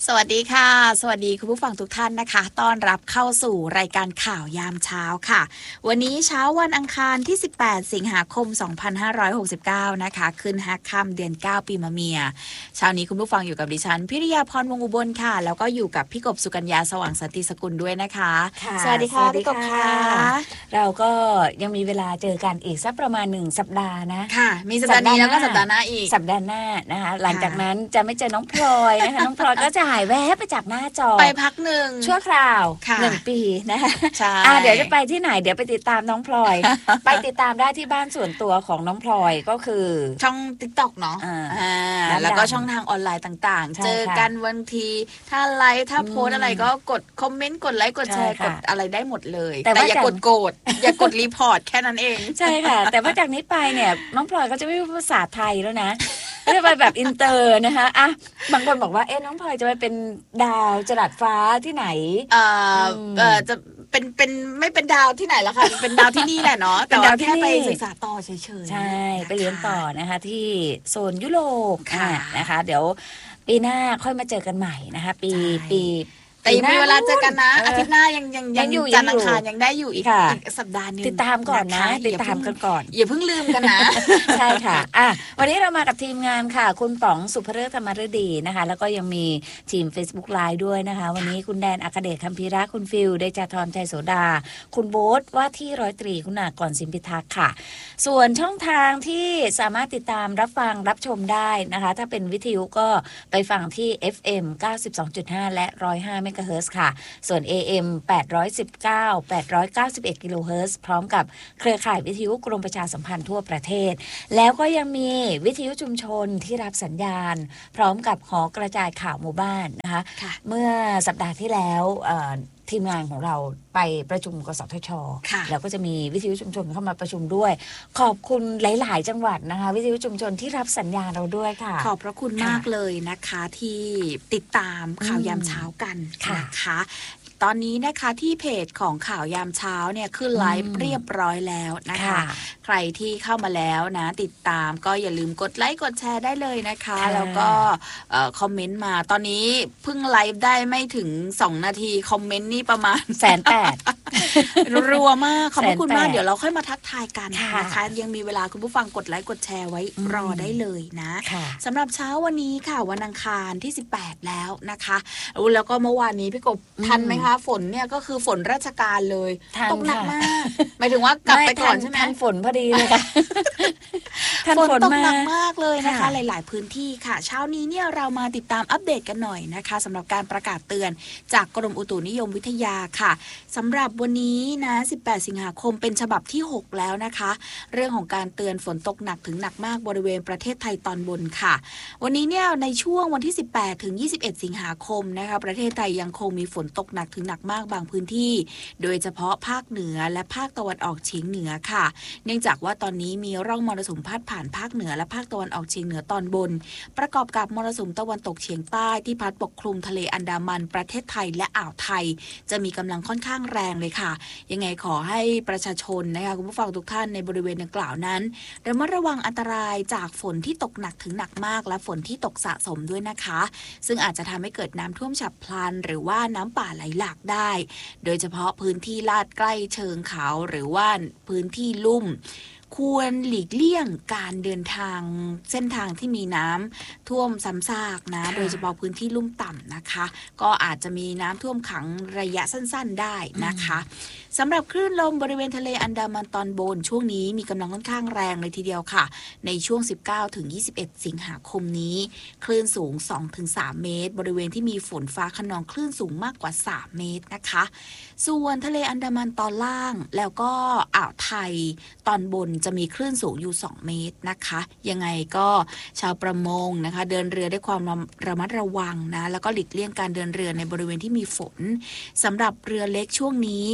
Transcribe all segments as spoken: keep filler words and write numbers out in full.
สวัสดีค่ะสวัสดีคุณผู้ฟังทุกท่านนะคะต้อนรับเข้าสู่รายการข่าวยามเช้าค่ะวันนี้เช้าวันอังคารที่สิบแปดสิงหาคมสองพันห้าร้อยหกสิบเก้านะคะขึ้นห้าค่ำเดือนเก้าปีมะเมียเช้านี้คุณผู้ฟังอยู่กับดิฉันพิริยาพรวงอุบลค่ะแล้วก็อยู่กับพี่กบสุกัญญาสว่างสันติสกุลด้วยนะคะสวัสดีค่ะพี่กบค่ะเราก็ยังมีเวลาเจอกันอีกสักประมาณหนึ่งสัปดาห์นะค่ะมีสัปดาห์นี้แล้วก็สัปดาห์หน้าอีกสัปดาห์หน้านะคะหลังจากนั้นจะไม่เจอน้องพลอยนะคะน้องพลอยก็จะหายแวบไปจากหน้าจอไปพักหนึ่งชั่วคราวหนึ่งปีนะคะใช่เดี๋ยวจะไปที่ไหนเดี๋ยวไปติดตามน้องพลอยไปติดตามได้ที่บ้านส่วนตัวของน้องพลอยก็คือช่อง ติ๊กต็อก เนาะแล้วก็ช่องทางออนไลน์ต่างๆเจอกันวันทีถ้าไลฟ์ถ้าโพสอะไรก็กดคอมเมนต์กดไลค์กดแชร์กดอะไรได้หมดเลยแต่อย่ากดโกรธอย่ากดรีพอร์ตแค่นั้นเองใช่ค่ะแต่ว่าจากนี้ไปเนี่ยน้องพลอยก็จะไม่พูดภาษาไทยแล้วนะจะไปแบบอินเตอร์นะคะอ่ะบางคนบอกว่าเอ๊ะน้องพลอยจะไปเป็นดาวจรัสฟ้าที่ไหนเอ่อเอ่อจะเป็นเป็นไม่เป็นดาวที่ไหนแล้วค่ะเป็นดาวที่นี่แหละเนาะแต่ว่าแค่ไปศึกษาต่อเฉยๆใช่ไปเรียนต่อนะคะที่โซนยุโรปนะคะเดี๋ยวปีหน้าค่อยมาเจอกันใหม่นะคะปีปีแต่ยังมีเวลาเจอกันนะอาทิตย์หน้ายังยังยังอยู่จันทร์อังคารยังได้อยู่อีกสัปดาห์นึงติดตามก่อนนะติดตามกันก่อนอย่าเพิ่งลืมกันนะใช่ค่ะอ่ะวันนี้เรามากับทีมงานค่ะคุณป๋องสุภเริศธรรมฤดีนะคะแล้วก็ยังมีทีม Facebook Live ด้วยนะคะวันนี้คุณแดนอัคเดชคัมภีระคุณฟิลเดชาธรใจโสดาคุณโบ๊ทว่าที่ร้อยตรีคุณากรสินพิทักษ์ค่ะส่วนช่องทางที่สามารถติดตามรับฟังรับชมได้นะคะถ้าเป็นวิทยุก็ไปฟังที่ เอฟ เอ็ม เก้าสิบสองจุดห้า และหนึ่งร้อยห้าเมกะเฮิรตซ์ค่ะส่วน เอ เอ็ม แปดร้อยสิบเก้า แปดร้อยเก้าสิบเอ็ดกิโลเฮิรตซ์พร้อมกับเครือข่ายวิทยุกรมประชาสัมพันธ์ทั่วประเทศแล้วก็ยังมีวิทยุชุมชนที่รับสัญญาณพร้อมกับหอกระจายข่าวหมู่บ้านนะคะเมื่อสัปดาห์ที่แล้วทีมงานของเราไปประชุมกสทช.แล้วก็จะมีวิทยุชุมชนเข้ามาประชุมด้วยขอบคุณหลายๆจังหวัดนะคะวิทยุชุมชนที่รับสัญญาณเราด้วยค่ะขอบพระคุณมากเลยนะคะที่ติดตามข่าวยามเช้ากันนะคะตอนนี้นะคะที่เพจของข่าวยามเช้าเนี่ยขึ้นไลฟ์เรียบร้อยแล้วนะคะใครที่เข้ามาแล้วนะติดตามก็อย่าลืมกดไลค์กดแชร์ได้เลยนะคะแล้วก็คอมเมนต์มาตอนนี้เพิ่งไลฟ์ได้ไม่ถึงสองนาทีคอมเมนต์นี่ประมาณแสนแปดรัวมากขอบคุณมากเดี๋ยวเราค่อยมาทักทายกันนะคะยังมีเวลาคุณผู้ฟังกดไลค์กดแชร์ไว้รอได้เลยนะสำหรับเช้าวันนี้ค่ะวันอังคารที่สิบแปดแล้วนะคะแล้วก็เมื่อวานนี้พี่กบทันไหมคะฝนเนี่ยก็คือฝนราชการเลยตกหนักมากหมายถึงว่ากลับไปก่อนใช่ไหมทันฝนพอดีเลยค่ะฝนตกหนักมากเลยนะคะหลายๆพื้นที่ค่ะเช้านี้เนี่ยเรามาติดตามอัปเดตกันหน่อยนะคะสำหรับการประกาศเตือนจากกรมอุตุนิยมวิทยาค่ะสำหรับวันนี้นะสิบแปดสิงหาคมเป็นฉบับที่หกแล้วนะคะเรื่องของการเตือนฝนตกหนักถึงหนักมากบริเวณประเทศไทยตอนบนค่ะวันนี้เนี่ยในช่วงวันที่สิบแปดถึงยี่สิบเอ็ดสิงหาคมนะคะประเทศไทยยังคงมีฝนตกหนักถึงหนักมากบางพื้นที่โดยเฉพาะภาคเหนือและภาคตะวันออกเฉียงเหนือค่ะเนื่องจากว่าตอนนี้มีร่องมรสุมพาดผ่านภาคเหนือและภาคตะวันออกเฉียงเหนือตอนบนประกอบกับมรสุมตะวันตกเฉียงใต้ที่พัดปกคลุมทะเลอันดามันประเทศไทยและอ่าวไทยจะมีกำลังค่อนข้างแรงเลยค่ะยังไงขอให้ประชาชนนะคะคุณผู้ฟังทุกท่านในบริเวณดังกล่าวนั้นระมัดระวังอันตรายจากฝนที่ตกหนักถึงหนักมากและฝนที่ตกสะสมด้วยนะคะซึ่งอาจจะทำให้เกิดน้ำท่วมฉับพลันหรือว่าน้ำป่าไหลหลากได้โดยเฉพาะพื้นที่ลาดใกล้เชิงเขาหรือว่าพื้นที่ลุ่มควรหลีกเลี่ยงการเดินทางเส้นทางที่มีน้ำท่วมซ้ำซากนะโดยเฉพาะพื้นที่ลุ่มต่ำนะคะก็อาจจะมีน้ำท่วมขังระยะสั้นๆได้นะคะสำหรับคลื่นลมบริเวณทะเลอันดามันตอนบนช่วงนี้มีกำลังค่อนข้างแรงเลยทีเดียวค่ะในช่วงสิบเก้าถึงยี่สิบเอ็ดสิงหาคมนี้คลื่นสูง สองถึงสาม เมตรบริเวณที่มีฝนฟ้าคะนองคลื่นสูงมากกว่าสามเมตรนะคะส่วนทะเลอันดามันตอนล่างแล้วก็อ่าวไทยตอนบนจะมีคลื่นสูงอยู่สองเมตรนะคะยังไงก็ชาวประมงนะคะเดินเรือด้วยความระมัดระวังนะแล้วก็หลีกเลี่ยงการเดินเรือในบริเวณที่มีฝนสำหรับเรือเล็กช่วงนี้นะ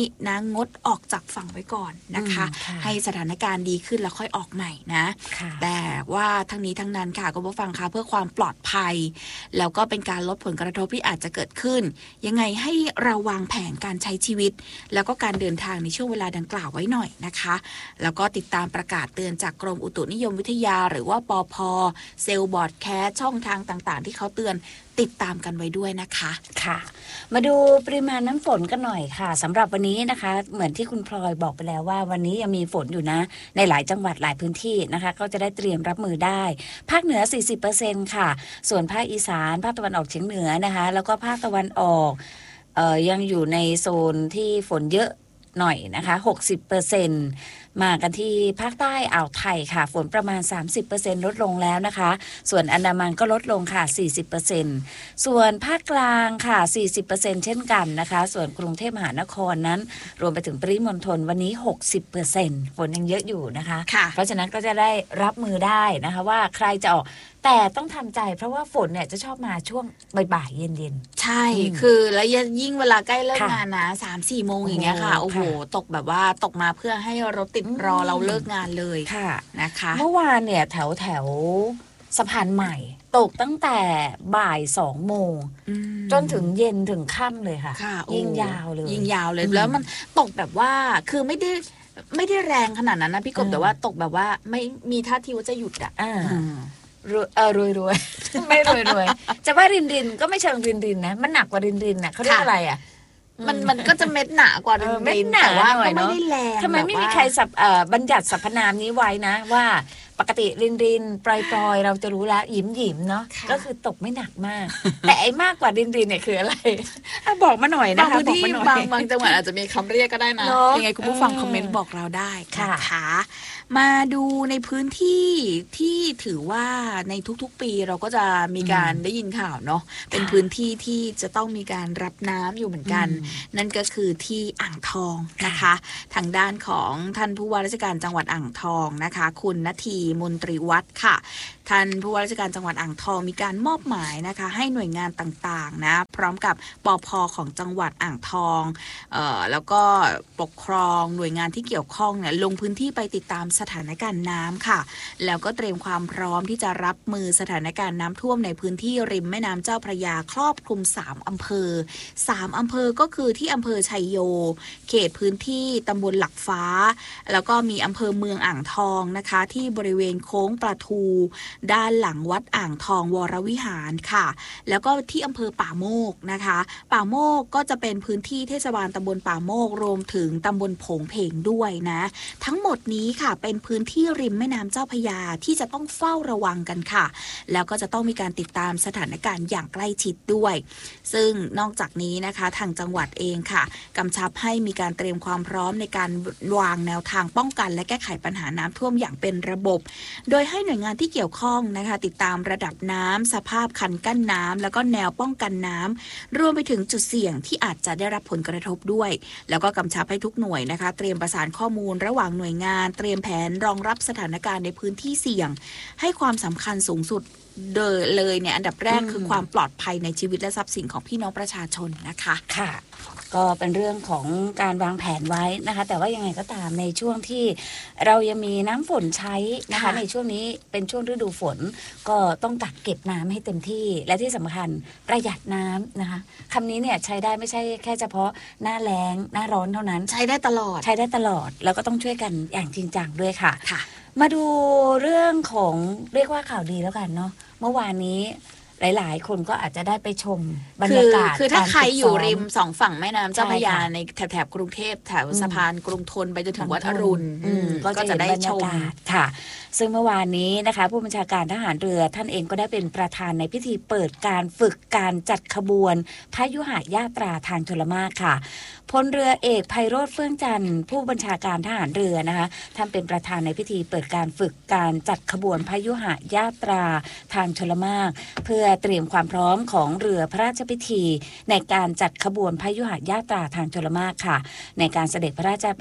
งดออกจากฝั่งไว้ก่อนนะคะให้สถานการณ์ดีขึ้นแล้วค่อยออกใหม่นะแต่ว่าทั้งนี้ทั้งนั้นค่ะคุณผู้ฟังคะเพื่อความปลอดภัยแล้วก็เป็นการลดผลกระทบที่อาจจะเกิดขึ้นยังไงให้เราวางแผนการใช้ชีวิตแล้วก็การเดินทางในช่วงเวลาดังกล่าวไว้หน่อยนะคะแล้วก็ติดตามประกาศเตือนจากกรมอุตุนิยมวิทยาหรือว่าปพ.เซลล์บอร์ดแคสช่องทางต่างๆที่เขาเตือนติดตามกันไว้ด้วยนะคะค่ะมาดูปริมาณน้ำฝนกันหน่อยค่ะสำหรับวันนี้นะคะเหมือนที่คุณพลอยบอกไปแล้วว่าวันนี้ยังมีฝนอยู่นะในหลายจังหวัดหลายพื้นที่นะคะก็จะได้เตรียมรับมือได้ภาคเหนือ สี่สิบเปอร์เซ็นต์ ค่ะส่วนภาคอีสานภาคตะวันออกเฉียงเหนือนะคะแล้วก็ภาคตะวันออกเอ่อยังอยู่ในโซนที่ฝนเยอะหน่อยนะคะ หกสิบเปอร์เซ็นต์ มากันที่ภาคใต้อ่าวไทยค่ะฝนประมาณ สามสิบเปอร์เซ็นต์ ลดลงแล้วนะคะส่วนอันดามันก็ลดลงค่ะ สี่สิบเปอร์เซ็นต์ ส่วนภาคกลางค่ะ สี่สิบเปอร์เซ็นต์ เช่นกันนะคะส่วนกรุงเทพมหานครนั้นรวมไปถึงปริมณฑลวันนี้ หกสิบเปอร์เซ็นต์ ฝนยังเยอะอยู่นะคะเพราะฉะนั้นก็จะได้รับมือได้นะคะว่าใครจะออกแต่ต้องทำใจเพราะว่าฝนเนี่ยจะชอบมาช่วงบ่ายๆเย็นๆใช่คือแล้วยิ่งเวลาใกล้เลิกงานนะ สามสี่ โมงอย่างเงี้ยค่ะโอ้โหตกแบบว่าตกมาเพื่อให้รถติดรอเราเลิกงานเลยค่ะนะคะเมื่อวานเนี่ยแถวแถวสะพานใหม่ตกตั้งแต่บ่ายสองโมงจนถึงเย็นถึงค่ำเลยค่ะยิ่งยาวเลยยิ่งยาวเลยแล้วมันตกแบบว่าคือไม่ได้ไม่ได้แรงขนาดนั้นนะพี่กบแต่ว่าตกแบบว่าไม่มีท่าทีว่าจะหยุดอ่ะเออรวยรวยไม่รวยรวยจะว่ารินรินก็ไม่เชิงรินรินนะมันหนักกว่ารินรินนะเขาเรียกอะไรอ่ะมันมันก็จะเม็ดหนากว่ารินรินแต่ว่าก็ไม่ได้แรงทำไมไม่มีใครสับบัญญัติสรรพนามนี้ไว้นะว่าปกติรินรินปลอยปลอยเราจะรู้แล้วยิ้มยิ้มเนาะก็คือตกไม่หนักมากแต่ไอ้มากกว่ารินรินเนี่ยคืออะไรบอกมาหน่อยนะคะบางพื้นที่บางบางจังหวัดอาจจะมีคำเรียกก็ได้นะยังไงคุณผู้ฟังคอมเมนต์บอกเราได้ค่ะมาดูในพื้นที่ที่ถือว่าในทุกๆปีเราก็จะมีการได้ยินข่าวเนาะเป็นพื้นที่ที่จะต้องมีการรับน้ำอยู่เหมือนกันนั่นก็คือที่อ่างทองนะคะทางด้านของท่านผู้ว่าราชการจังหวัดอ่างทองนะคะคุณณทีมนตรีวัฒน์ค่ะท่านผู้ว่าราชการจังหวัดอ่างทองมีการมอบหมายนะคะให้หน่วยงานต่างๆนะพร้อมกับปภ.ของจังหวัดอ่างทองเอ่อแล้วก็ปกครองหน่วยงานที่เกี่ยวข้องเนี่ยลงพื้นที่ไปติดตามสถานการณ์น้ำค่ะแล้วก็เตรียมความพร้อมที่จะรับมือสถานการณ์น้ำท่วมในพื้นที่ริมแม่น้ำเจ้าพระยาครอบคลุมสามอำเภอสามอำเภอก็คือที่อำเภอชัยโยเขตพื้นที่ตำบลหลักฟ้าแล้วก็มีอำเภอเมืองอ่างทองนะคะที่บริเวณโค้งปลาทูด้านหลังวัดอ่างทองวรวิหารค่ะแล้วก็ที่อำเภอป่าโมกนะคะป่าโมกก็จะเป็นพื้นที่เทศบาลตำบลป่าโมกรวมถึงตำบลโผงเพงด้วยนะทั้งหมดนี้ค่ะเป็นพื้นที่ริมแม่น้ำเจ้าพระยาที่จะต้องเฝ้าระวังกันค่ะแล้วก็จะต้องมีการติดตามสถานการณ์อย่างใกล้ชิดด้วยซึ่งนอกจากนี้นะคะทางจังหวัดเองค่ะกำชับให้มีการเตรียมความพร้อมในการวางแนวทางป้องกันและแก้ไขปัญหาน้ำท่วมอย่างเป็นระบบโดยให้หน่วยงานที่เกี่ยวข้องนะคะติดตามระดับน้ำสภาพคันกั้นน้ำแล้วก็แนวป้องกันน้ำรวมไปถึงจุดเสี่ยงที่อาจจะได้รับผลกระทบด้วยแล้วก็กำชับให้ทุกหน่วยนะคะเตรียมประสานข้อมูลระหว่างหน่วยงานเตรียมแผนรองรับสถานการณ์ในพื้นที่เสี่ยงให้ความสำคัญสูงสุดเดินเลยเนี่ยอันดับแรกคือความปลอดภัยในชีวิตและทรัพย์สินของพี่น้องประชาชนนะคะค่ะก็เป็นเรื่องของการวางแผนไว้นะคะแต่ว่ายังไงก็ตามในช่วงที่เรายังมีน้ำฝนใช้นะคะในช่วงนี้เป็นช่วงฤดูฝนก็ต้องกักเก็บน้ำให้เต็มที่และที่สำคัญประหยัดน้ำนะคะคำนี้เนี่ยใช้ได้ไม่ใช่แค่เฉพาะหน้าแล้งหน้าร้อนเท่านั้นใช้ได้ตลอดใช้ได้ตลอดแล้วก็ต้องช่วยกันอย่างจริงจังด้วยค่ะค่ะมาดูเรื่องของเรียกว่าข่าวดีแล้วกันเนาะเมื่อวานนี้หลายๆคนก็อาจจะได้ไปชมบรรยากาศคือถ้าใครอยู่ริมสองฝั่งแม่น้ำเจ้าพระยาในแถบๆกรุงเทพแถวสะพานกรุงธนไปจนถึงวัดอรุณก็จะได้ชมค่ะซึ่งเมื่อวานนี้นะคะผู้บัญชาการทหารเรือท่านเองก็ได้เป็นประธานในพิธีเปิดการฝึกการจัดขบวนพยุหญาตราทางชลมารค่ะพลเรือเอกไพโรจน์เฟื่องจันทร์ผู้บัญชาการทหารเรือนะคะท่านเป็นประธานในพิธีเปิดการฝึกการจัดขบวนพยุหญาตราทางชลมารเพื่อเตรียมความพร้อมของเรือพระราชพิธีในการจัดขบวนพยุหญาตราทางชลมารค่ะในการเสด็จพระราช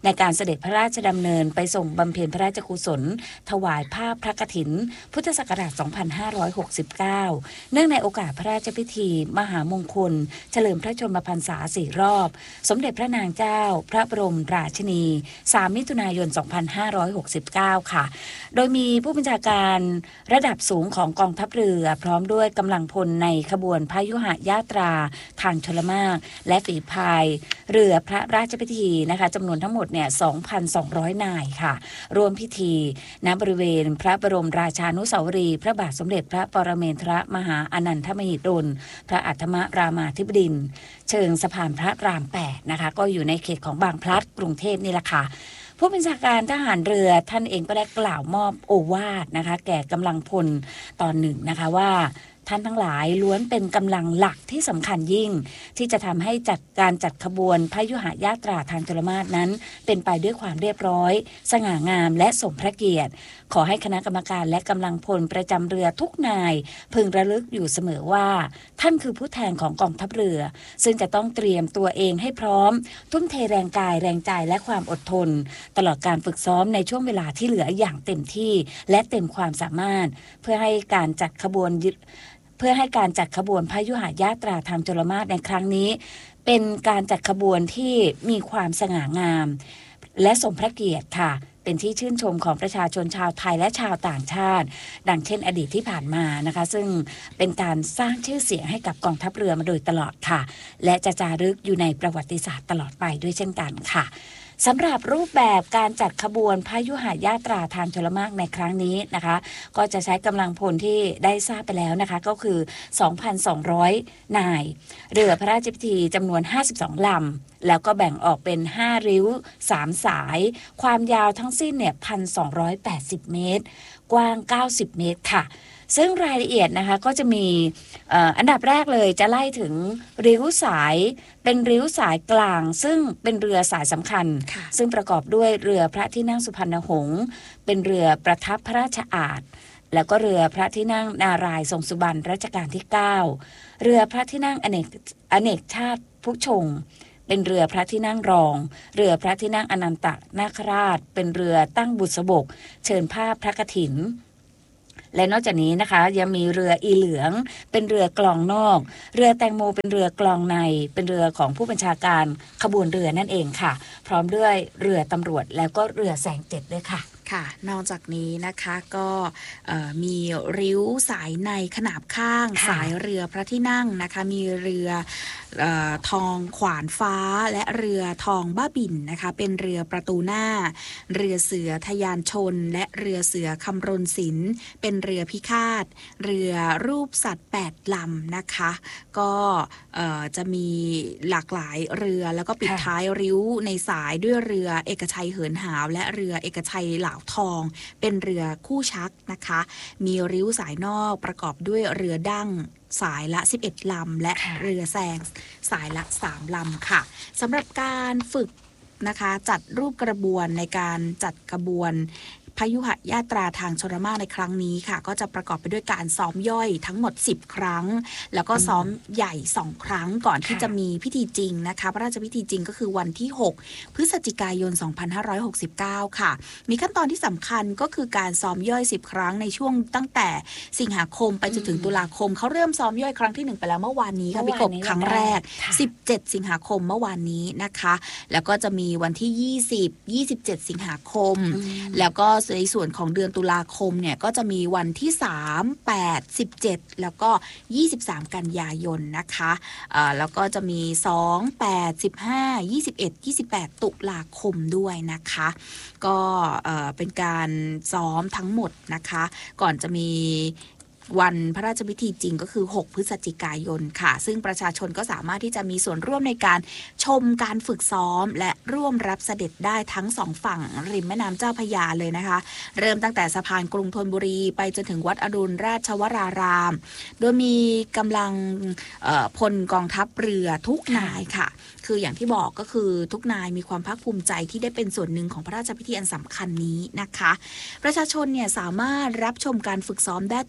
ในการเสด็จพระราชดำเนินไปส่งบำเพ็ญพระราชกุศลถวายผ้าพระกฐินพุทธศักราช สองพันห้าร้อยหกสิบเก้า เนื่องในโอกาสพระราชพิธีมหามงคลเฉลิมพระชนมพรรษาสี่รอบสมเด็จพระนางเจ้าพระบรมราชินีสามมิถุนายน สองพันห้าร้อยหกสิบเก้า ค่ะโดยมีผู้บัญชาการระดับสูงของกองทัพเรือพร้อมด้วยกำลังพลในขบวนพยุหยาตราทางชลมารและฝีพายเรือพระราชพิธีนะคะจำนวนทั้งหมดเนี่ย สองพันสองร้อย นายค่ะร่วมพิธีณบริเวณพระบรมราชานุสาวรีย์พระบาทสมเด็จพระปรเมนทรมหาอนันทมหิดลพระอัฏฐมรามาธิบดินทร์เชิงสะพานพระรามแปดนะคะก็อยู่ในเขตของบางพลัดกรุงเทพนี่แหละค่ะผู้บัญชาการทหารเรือท่านเองก็ได้กล่าวมอบโอวาทนะคะแก่กำลังพลตอนหนึ่งนะคะว่าท่านทั้งหลายล้วนเป็นกำลังหลักที่สำคัญยิ่งที่จะทำให้จัดการจัดขบวนพยุหยาตราทางชลมารนั้นเป็นไปด้วยความเรียบร้อยสง่างามและสมพระเกียรติขอให้คณะกรรมการและกำลังพลประจำเรือทุกนายพึงระลึกอยู่เสมอว่าท่านคือผู้แทนของกองทัพเรือซึ่งจะต้องเตรียมตัวเองให้พร้อมทุ่มเทแรงกายแรงใจและความอดทนตลอดการฝึกซ้อมในช่วงเวลาที่เหลืออย่างเต็มที่และเต็มความสามารถเพื่อให้การจัดขบวนเพื่อให้การจัดขบวนพยุหยาตราทางชลมารในครั้งนี้เป็นการจัดขบวนที่มีความสง่างามและสมพระเกียรติค่ะเป็นที่ชื่นชมของประชาชนชาวไทยและชาวต่างชาติดังเช่นอดีตที่ผ่านมานะคะซึ่งเป็นการสร้างชื่อเสียงให้กับกองทัพเรือมาโดยตลอดค่ะและจะจารึกอยู่ในประวัติศาสตร์ตลอดไปด้วยเช่นกันค่ะสำหรับรูปแบบการจัดขบวนพยุหยาตราทางชลมารในครั้งนี้นะคะก็จะใช้กำลังพลที่ได้ทราบไปแล้วนะคะก็คือ สองพันสองร้อย นายเรือพระราชพิธีจำนวนห้าสิบสองลำแล้วก็แบ่งออกเป็นห้าริ้วสามสายความยาวทั้งสิ้นเนี่ย หนึ่งพันสองร้อยแปดสิบ เมตรกว้างเก้าสิบเมตรค่ะซึ่งรายละเอียดนะคะก็จะมีอันดับแรกเลยจะไล่ถึงริ้วสายเป็นริ้วสายกลางซึ่งเป็นเรือสายสำคัญซึ่งประกอบด้วยเรือพระที่นั่งสุพรรณหงษ์เป็นเรือประทับพระราชอาสน์แล้วก็เรือพระที่นั่งนารายณ์ทรงสุบรรณรัชกาลที่เก้าเรือพระที่นั่งอเนกอเนกชาติผู้ชงเป็นเรือพระที่นั่งรองเรือพระที่นั่งอนันตนาคราชเป็นเรือตั้งบุษบกเชิญผ้าพระกฐินและนอกจากนี้นะคะยังมีเรืออีเหลืองเป็นเรือกลองนอกเรือแตงโมเป็นเรือกลองในเป็นเรือของผู้บัญชาการขบวนเรือนั่นเองค่ะพร้อมด้วยเรือตำรวจแล้วก็เรือแสงเจ็ดด้วยค่ะค่ะนอกจากนี้นะคะก็มีริ้วสายในขนาบข้างสายเรือพระที่นั่งนะคะมีเรือเออทองขวานฟ้าและเรือทองบ้าบิ่นนะคะเป็นเรือประตูหน้าเรือเสือทยานชนและเรือเสือคำรณศิลป์เป็นเรือพิฆาตเรือรูปสัตว์แปดลำนะคะก็จะมีหลากหลายเรือแล้วก็ปิดท้ายริ้วในสายด้วยเรือเอกชัยเหินหาวและเรือเอกชัยเหล่าทองเป็นเรือคู่ชักนะคะมีริ้วสายนอกประกอบด้วยเรือดั้งสายละสิบเอ็ดลำและเรือแซงสายละสามลำค่ะสำหรับการฝึกนะคะจัดรูปกระบวนในการจัดกระบวนพยุหยาตราทางชลมารในครั้งนี้ค่ะก็จะประกอบไปด้วยการซ้อมย่อยทั้งหมดสิบครั้งแล้วก็ซ้อมใหญ่สองครั้งก่อนที่จะมีพิธีจริงนะคะพระราชพิธีจริงก็คือวันที่หกพฤศจิกายนสองพันห้าร้อยหกสิบเก้าค่ะมีขั้นตอนที่สำคัญก็คือการซ้อมย่อยสิบครั้งในช่วงตั้งแต่สิงหาคมไปจนถึงตุลาคมเขาเริ่มซ้อมย่อยครั้งที่หนึ่งไปแล้วเมื่อวานนี้ค่ะพี่กบครั้งแรกสิบเจ็ดสิงหาคมเมื่อวานนี้นะคะแล้วก็จะมีวันที่ยี่สิบ ยี่สิบเจ็ดสิงหาคมแล้วก็ในส่วนของเดือนตุลาคมเนี่ยก็จะมีวันที่สาม แปด สิบเจ็ดแล้วก็ยี่สิบสามกันยายนนะคะเอ่อแล้วก็จะมีสอง แปด สิบห้า ยี่สิบเอ็ด ยี่สิบแปดตุลาคมด้วยนะคะก็เอ่อเป็นการซ้อมทั้งหมดนะคะก่อนจะมีวันพระราชพิธีจริงก็คือหกพฤศจิกายนค่ะซึ่งประชาชนก็สามารถที่จะมีส่วนร่วมในการชมการฝึกซ้อมและร่วมรับเสด็จได้ทั้งสองฝั่งริมแม่น้ำเจ้าพระยาเลยนะคะเริ่มตั้งแต่สะพานกรุงธนบุรีไปจนถึงวัดอรุณราชวรารามโดยมีกำลังพลกองทัพเรือทุกนายค่ะคืออย่างที่บอกก็คือทุกนายมีความภาคภูมิใจที่ได้เป็นส่วนหนึ่งของพระราชพิธีอันสำคัญนี้นะคะประชาชนเนี่ยสามารถรับชมการฝึกซ้อมได้ตลอดเส้น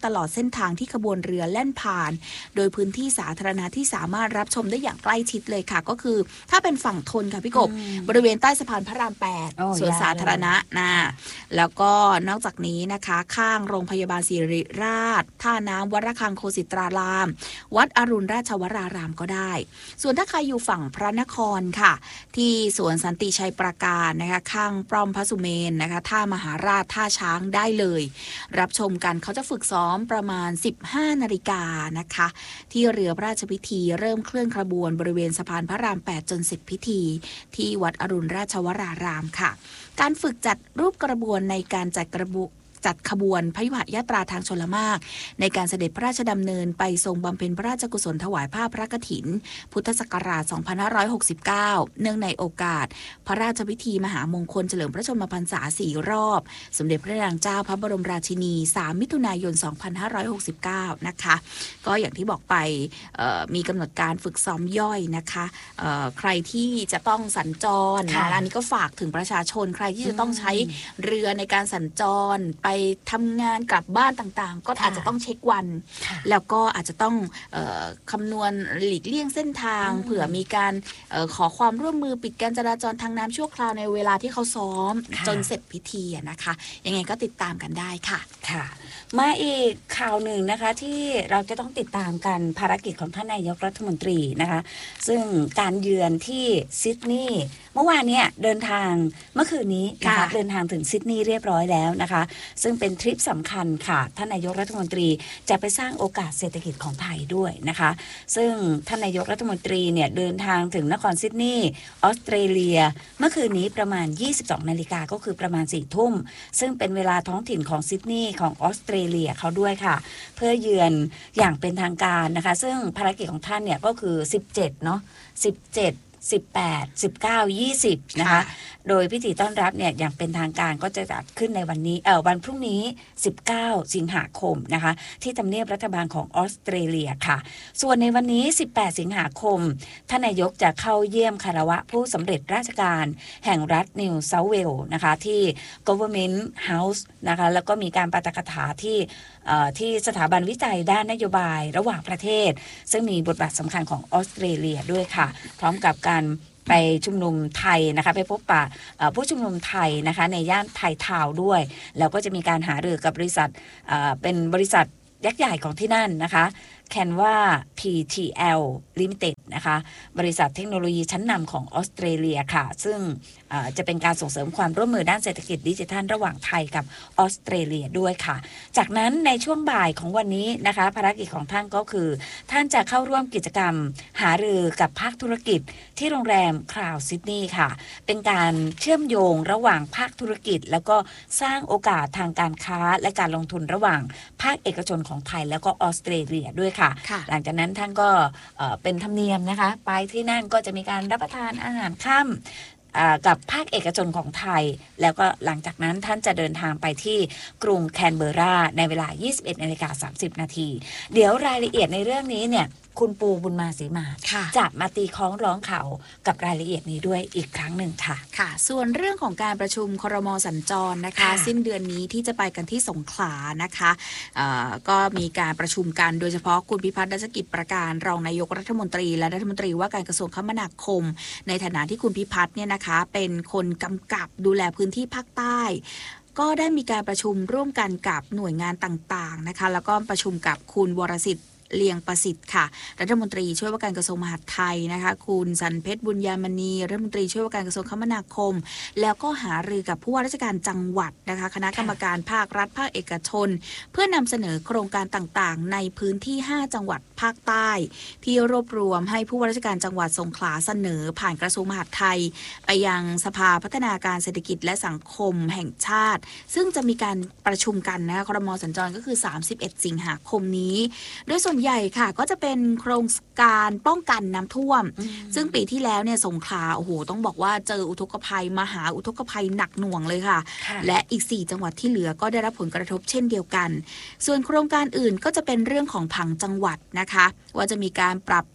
นทางที่ขบวนเรือแล่นผ่านโดยพื้นที่สาธารณะที่สามารถรับชมได้อย่างใกล้ชิดเลยค่ะก็คือถ้าเป็นฝั่งทนค่ะพี่กบบริเวณใต้สะพานพระรามแปดสวนสาธารณะนะแล้วก็นอกจากนี้นะคะข้างโรงพยาบาลศิริราชท่าน้ำวัดระฆังโคสิตรารามวัดอรุณราชวรารามก็ได้ส่วนถ้าใครอยู่ฝั่งพระนครค่ะที่สวนสันติชัยปราการนะคะข้างป้อมพระสุเมนนะคะท่ามหาราชท่าช้างได้เลยรับชมกันเขาจะฝึกซ้อมประมาณสิบห้านาฬิกานะคะที่เรือพระราชพิธีเริ่มเคลื่อนขบวนบริเวณสะพานพระรามแปดจนเสร็จพิธีที่วัดอรุณราชวรารามค่ะการฝึกจัดรูปกระบวนในการจัดกระบวนจัดขบวนพยุหยาตราทางชลมารในการเสด็จพระราชดำเนินไปทรงบำเพ็ญพระราชกุศลถวายผ้าพระกฐินพุทธศักราชสองพันห้าร้อยหกสิบเก้าเนื่องในโอกาสพระราชพิธีมหามงคลเฉลิมพระชนมพรรษาสี่รอบสมเด็จพระนางเจ้าพระบรมราชินีสามมิถุนายนสองพันห้าร้อยหกสิบเก้านะคะก็อย่างที่บอกไปมีกำหนดการฝึกซ้อมย่อยนะคะใครที่จะต้องสัญจรนะอันนี้ก็ฝากถึงประชาชนใครที่จะต้องใช้เรือในการสัญจรไปทำงานกลับบ้านต่างๆก็อาจจะต้องเช็ควันแล้วก็อาจจะต้องเอ่อคำนวณหลีกเลี่ยงเส้นทางเผื่อมีการเอ่อขอความร่วมมือปิดการจราจรทางน้ำชั่วคราวในเวลาที่เขาซ้อมจนเสร็จพิธีนะคะยังไงก็ติดตามกันได้ค่ะค่ะมาอีกข่าวหนึ่งนะคะที่เราจะต้องติดตามกันภารกิจของท่านนายกรัฐมนตรีนะคะซึ่งการเยือนที่ซิดนีย์เมื่อวานเนี้ยเดินทางเมื่อคืนนี้นะคะเดินทางถึงซิดนีย์เรียบร้อยแล้วนะคะซึ่งเป็นทริปสำคัญค่ะท่านนายกรัฐมนตรีจะไปสร้างโอกาสเศรษฐกิจของไทยด้วยนะคะซึ่งท่านนายกรัฐมนตรีเนี่ยเดินทางถึงนครซิดนีย์ออสเตรเลียเมื่อคืนนี้ประมาณยี่สิบสองนาฬิกาก็คือประมาณสี่ทุ่มซึ่งเป็นเวลาท้องถิ่นของซิดนีย์ของออสเตรเลียเขาด้วยค่ะเพื่อเยือนอย่างเป็นทางการนะคะซึ่งภารกิจของท่านเนี่ยก็คือสิบเจ็ดเนาะสิบเจ็ดสิบแปด สิบเก้า ยี่สิบนะคะโดยพิธีต้อนรับเนี่ยอย่างเป็นทางการก็จะจัดขึ้นในวันนี้เอ่อวันพรุ่งนี้สิบเก้าสิงหาคมนะคะที่ทำเนียบรัฐบาลของออสเตรเลียค่ะส่วนในวันนี้สิบแปดสิงหาคมท่านนายกจะเข้าเยี่ยมคารวะผู้สำเร็จราชการแห่งรัฐนิวเซาท์เวลส์นะคะที่ Government House นะคะแล้วก็มีการปาฐกถาที่ที่สถาบันวิจัยด้านนโยบายระหว่างประเทศซึ่งมีบทบาทสำคัญของออสเตรเลียด้วยค่ะพร้อมกับการไปชุมนุมไทยนะคะไปพบปะผู้ชุมนุมไทยนะคะในย่านไทยทาวน์ด้วยแล้วก็จะมีการหารือกับบริษัทเป็นบริษัทยักษ์ใหญ่ของที่นั่นนะคะแคนวา พี ที แอล Limited นะคะบริษัทเทคโนโลยีชั้นนำของออสเตรเลียค่ะซึ่งจะเป็นการส่งเสริมความร่วมมือด้านเศรษฐกิจดิจิทัลระหว่างไทยกับออสเตรเลียด้วยค่ะจากนั้นในช่วงบ่ายของวันนี้นะคะภารกิจของท่านก็คือท่านจะเข้าร่วมกิจกรรมหารือกับภาคธุรกิจที่โรงแรมคราวซิดนีย์ค่ะเป็นการเชื่อมโยงระหว่างภาคธุรกิจแล้วก็สร้างโอกาสทางการค้าและการลงทุนระหว่างภาคเอกชนของไทยแล้วก็ออสเตรเลียด้วยค่ะหลังจากนั้นท่านก็เป็นธรรมเนียมนะคะไปที่นั่นก็จะมีการรับประทานอาหารค่ำกับภาคเอกชนของไทยแล้วก็หลังจากนั้นท่านจะเดินทางไปที่กรุงแคนเบอร์ราในเวลา ยี่สิบเอ็ดนาฬิกาสามสิบนาทีเดี๋ยวรายละเอียดในเรื่องนี้เนี่ยคุณปูบุญมาศรีมาจะมาตีคล้องร้องข่าวกับรายละเอียดนี้ด้วยอีกครั้งหนึ่งค่ะค่ะส่วนเรื่องของการประชุมครม.สัญจรนะคะสิ้นเดือนนี้ที่จะไปกันที่สงขลานะคะก็มีการประชุมกันโดยเฉพาะคุณพิพัฒน์รัชกิจประการรองนายกรัฐมนตรีและรัฐมนตรีว่าการกระทรวงคมนาคมในฐานะที่คุณพิพัฒน์เนี่ยนะคะเป็นคนกำกับดูแลพื้นที่ภาคใต้ก็ได้มีการประชุมร่วมกันกับหน่วยงานต่างๆนะคะแล้วก็ประชุมกับคุณวรสิทธิ์เลียงประสิทธิ์ค่ะรัฐมนตรีช่วยว่าการกระทรวงมหาดไทยนะคะคุณสันเพชรบุญญามณีรัฐมนตรีช่วยว่าการกระทรวงคมนาคมแล้วก็หารือกับผู้ว่าราชการจังหวัดนะคะคณะกรรมการภาครัฐภาคเอกชนเพื่อนำเสนอโครงการต่างๆในพื้นที่ห้าจังหวัดภาคใต้ที่รวบรวมให้ผู้ว่าราชการจังหวัดสงขลาเสนอผ่านกระทรวงมหาดไทยไปยังสภาพัฒนาการเศรษฐกิจและสังคมแห่งชาติซึ่งจะมีการประชุมกันนะคะครม.สัญจรก็คือสามสิบเอ็ดสิงหาคมนี้โดยส่วนใหญ่ค่ะก็จะเป็นโครงการป้องกันน้ำท่วมซึ่งปีที่แล้วเนี่ยสงขลาโอ้โหต้องบอกว่าเจออุทกภัยมหาอุทกภัยหนักหน่วงเลยค่ะและอีกสี่จังหวัดที่เหลือก็ได้รับผลกระทบเช่นเดียวกันส่วนโครงการอื่นก็จะเป็นเรื่องของผังจังหวัดนะคะว่าจะมีการปรับ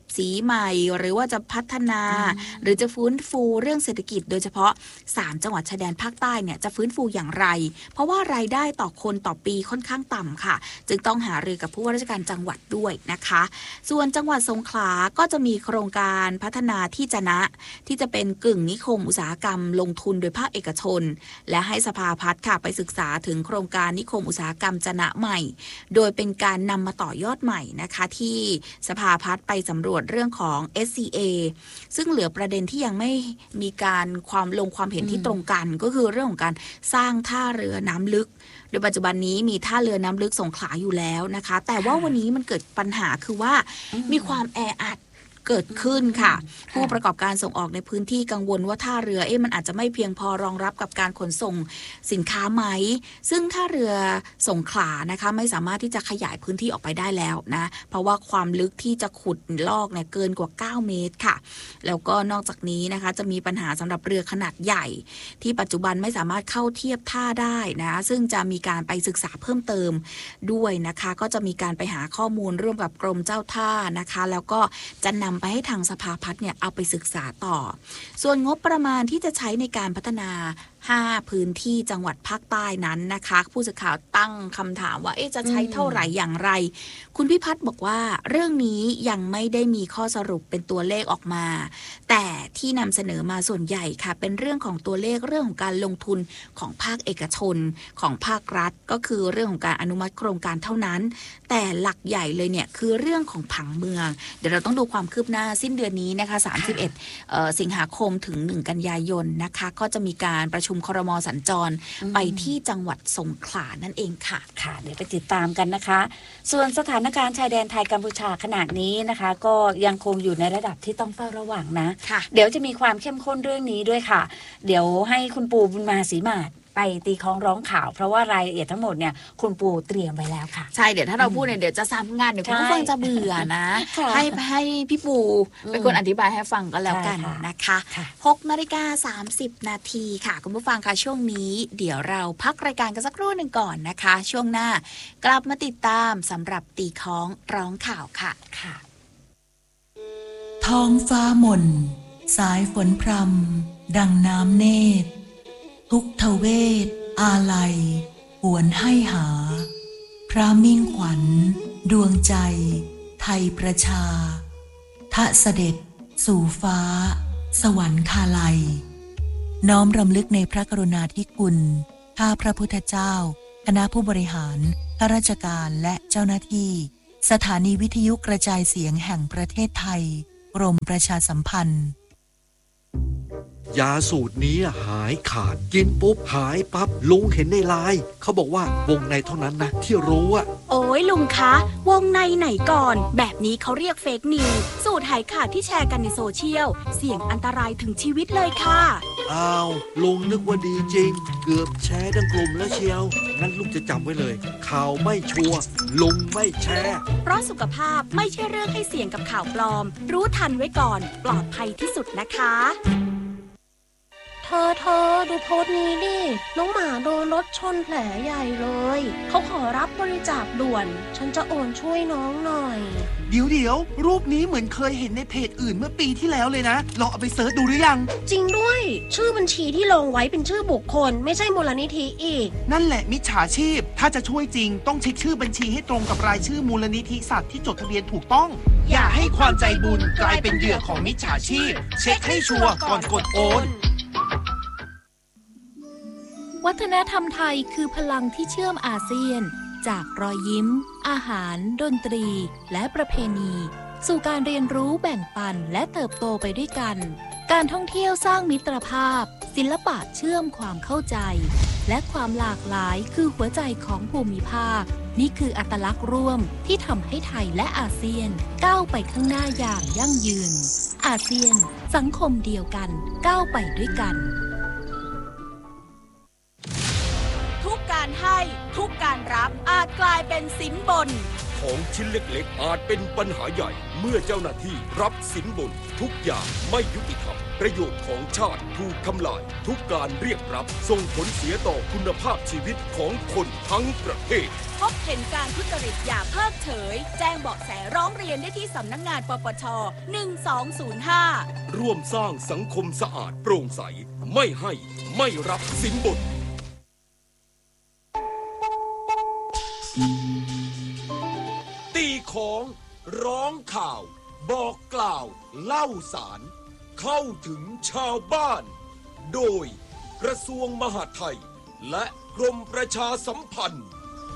สีใหม่หรือว่าจะพัฒนาหรือจะฟื้นฟูเรื่องเศรษฐกิจโดยเฉพาะสามจังหวัดชายแดนภาคใต้เนี่ยจะฟื้นฟูอย่างไรเพราะว่ารายได้ต่อคนต่อปีค่อนข้างต่ำค่ะจึงต้องหารือกับผู้ว่าราชการจังหวัดด้วยนะคะส่วนจังหวัดสงขลาก็จะมีโครงการพัฒนาที่จะนะที่จะเป็นกึ่งนิคมอุตสาหกรรมลงทุนโดยภาคเอกชนและให้สภาพัฒน์ค่ะไปศึกษาถึงโครงการนิคมอุตสาหกรรมจะนะใหม่โดยเป็นการนำมาต่อยอดใหม่นะคะที่สภาพัฒน์ไปสำรวจเรื่องของ เอส ซี เอ ซึ่งเหลือประเด็นที่ยังไม่มีการความลงความเห็นที่ตรงกันก็คือเรื่องของการสร้างท่าเรือน้ำลึกโดยปัจจุบันนี้มีท่าเรือน้ำลึกสงขลาอยู่แล้วนะคะแต่ว่าวันนี้มันเกิดปัญหาคือว่ามีความแออัดเกิดขึ้นค่ะผู้ประกอบการส่งออกในพื้นที่กังวลว่าท่าเรือเอ๊ะมันอาจจะไม่เพียงพอรองรับกับการขนส่งสินค้าไหมซึ่งท่าเรือสงขลานะคะไม่สามารถที่จะขยายพื้นที่ออกไปได้แล้วนะเพราะว่าความลึกที่จะขุดลอกเนี่ยเกินกว่าเก้าเมตรค่ะแล้วก็นอกจากนี้นะคะจะมีปัญหาสำหรับเรือขนาดใหญ่ที่ปัจจุบันไม่สามารถเข้าเทียบท่าได้นะซึ่งจะมีการไปศึกษาเพิ่มเติมด้วยนะคะก็จะมีการไปหาข้อมูลร่วมกับกรมเจ้าท่านะคะแล้วก็จะนำไปให้ทางสภาพัฒน์เนี่ยเอาไปศึกษาต่อส่วนงบประมาณที่จะใช้ในการพัฒนาห้าพื้นที่จังหวัดภาคใต้นั้นนะคะผู้สื่อข่าวตั้งคำถามว่าเอ๊ะจะใช้เท่าไหร่อย่างไรคุณพิพัฒน์บอกว่าเรื่องนี้ยังไม่ได้มีข้อสรุปเป็นตัวเลขออกมาแต่ที่นำเสนอมาส่วนใหญ่ค่ะเป็นเรื่องของตัวเลขเรื่องของการลงทุนของภาคเอกชนของภาครัฐก็คือเรื่องของการอนุมัติโครงการเท่านั้นแต่หลักใหญ่เลยเนี่ยคือเรื่องของผังเมืองเดี๋ยวเราต้องดูความคืบหน้าสิ้นเดือนนี้นะคะสามสิบเอ็ดเอ่อสิงหาคมถึงหนึ่งกันยายนนะคะก็จะมีการประชุมครม.สัญจรไปที่จังหวัดสงขลานั่นเองค่ะค่ะเดี๋ยวไปติดตามกันนะคะส่วนสถานการณ์ชายแดนไทยกัมพูชาขณะนี้นะคะก็ยังคงอยู่ในระดับที่ต้องเฝ้าระวังนะเดี๋ยวจะมีความเข้มข้นเรื่องนี้ด้วยค่ะเดี๋ยวให้คุณปูบุญมาศรีมาศไปตีคล้องร้องข่าวเพราะว่ารายละเอียดทั้งหมดเนี่ยคุณปูเตรียมไว้แล้วค่ะใช่เดี๋ยวถ้าเราพูดเนี่ยเดี๋ยวจะซ้ำงานเดี๋ยวคุณผู้ฟังจะเบื่อนะให้ให้พี่ปูเป็นคนอธิบายให้ฟังก็แล้วกันนะคะหกนาฬิกาสามสิบนาทีค่ะคุณผู้ฟังค่ะช่วงนี้เดี๋ยวเราพักรายการกันสักครู่หนึ่งก่อนนะคะช่วงหน้ากลับมาติดตามสำหรับตีคล้องร้องข่าวค่ะค่ะท้องฟ้ามนสายฝนพรำดังน้ำเนตรทุกทเวศอาลัยหวนให้หาพระมิ่งขวัญดวงใจไทยประชาทะเสด็จสู่ฟ้าสวรรคาลัยน้อมรำลึกในพระกรุณาธิคุณข้าพระพุทธเจ้าคณะผู้บริหารข้าราชการและเจ้าหน้าที่สถานีวิทยุกระจายเสียงแห่งประเทศไทยกรมประชาสัมพันธ์ยาสูตรนี้หายขาดกินปุ๊บหายปั๊บลุงเห็นในไลน์เขาบอกว่าวงในเท่านั้นนะที่รู้อะโอ้ยลุงคะวงในไหนก่อนแบบนี้เขาเรียกเฟกนิวส์สูตรหายขาดที่แชร์กันในโซเชียลเสี่ยงอันตรายถึงชีวิตเลยค่ะอ้าวลุงนึกว่าดีจริงเกือบแชร์ทั้งกลุ่มแล้วเชียวงั้นลุงจะจำไว้เลยข่าวไม่ชัวร์ลุงไม่แชร์เพราะสุขภาพไม่ใช่เรื่องให้เสี่ยงกับข่าวปลอมรู้ทันไว้ก่อนปลอดภัยที่สุดนะคะเธอเธอดูโพสต์นี้ดิน้องหมาโดนรถชนแผลใหญ่เลยเขาขอรับบริจาคด่วนฉันจะโอนช่วยน้องหน่อยเดี๋ยวเดี๋ยวรูปนี้เหมือนเคยเห็นในเพจอื่นเมื่อปีที่แล้วเลยนะลองเอาไปเสิร์ชดูหรือยังจริงด้วยชื่อบัญชีที่ลงไว้เป็นชื่อบุคคลไม่ใช่มูลนิธิอีกนั่นแหละมิจฉาชีพถ้าจะช่วยจริงต้องเช็คชื่อบัญชีให้ตรงกับรายชื่อมูลนิธิสัตว์ที่จดทะเบียนถูกต้องอย่าให้ความใจบุญกลายเป็นเหยื่อของมิจฉาชีพเช็คให้ชัวร์ก่อนกดโอนวัฒนธรรมไทยคือพลังที่เชื่อมอาเซียนจากรอยยิ้มอาหารดนตรีและประเพณีสู่การเรียนรู้แบ่งปันและเติบโตไปด้วยกันการท่องเที่ยวสร้างมิตรภาพศิลปะเชื่อมความเข้าใจและความหลากหลายคือหัวใจของภูมิภาคนี่คืออัตลักษณ์ร่วมที่ทำให้ไทยและอาเซียนก้าวไปข้างหน้าอย่างยั่งยืนอาเซียนสังคมเดียวกันก้าวไปด้วยกันทุกการให้ทุกการรับอาจกลายเป็นสินบนของชิ้นเล็กๆอาจเป็นปัญหาใหญ่เมื่อเจ้าหน้าที่รับสินบนทุกอย่างไม่ยุติธรรมประโยชน์ของชาติถูกทำลายทุกการเรียกรับส่งผลเสียต่อคุณภาพชีวิตของคนทั้งประเทศพบเห็นการทุจริตอย่าเพิกเฉยแจ้งเบาะแสร้องเรียนได้ที่สำนักงานปปชหนึ่งสองศูนย์ห้าร่วมสร้างสังคมสะอาดโปร่งใสไม่ให้ไม่รับสินบนตีของร้องข่าวบอกกล่าวเล่าสารเข้าถึงชาวบ้านโดยกระทรวงมหาดไทยและกรมประชาสัมพันธ์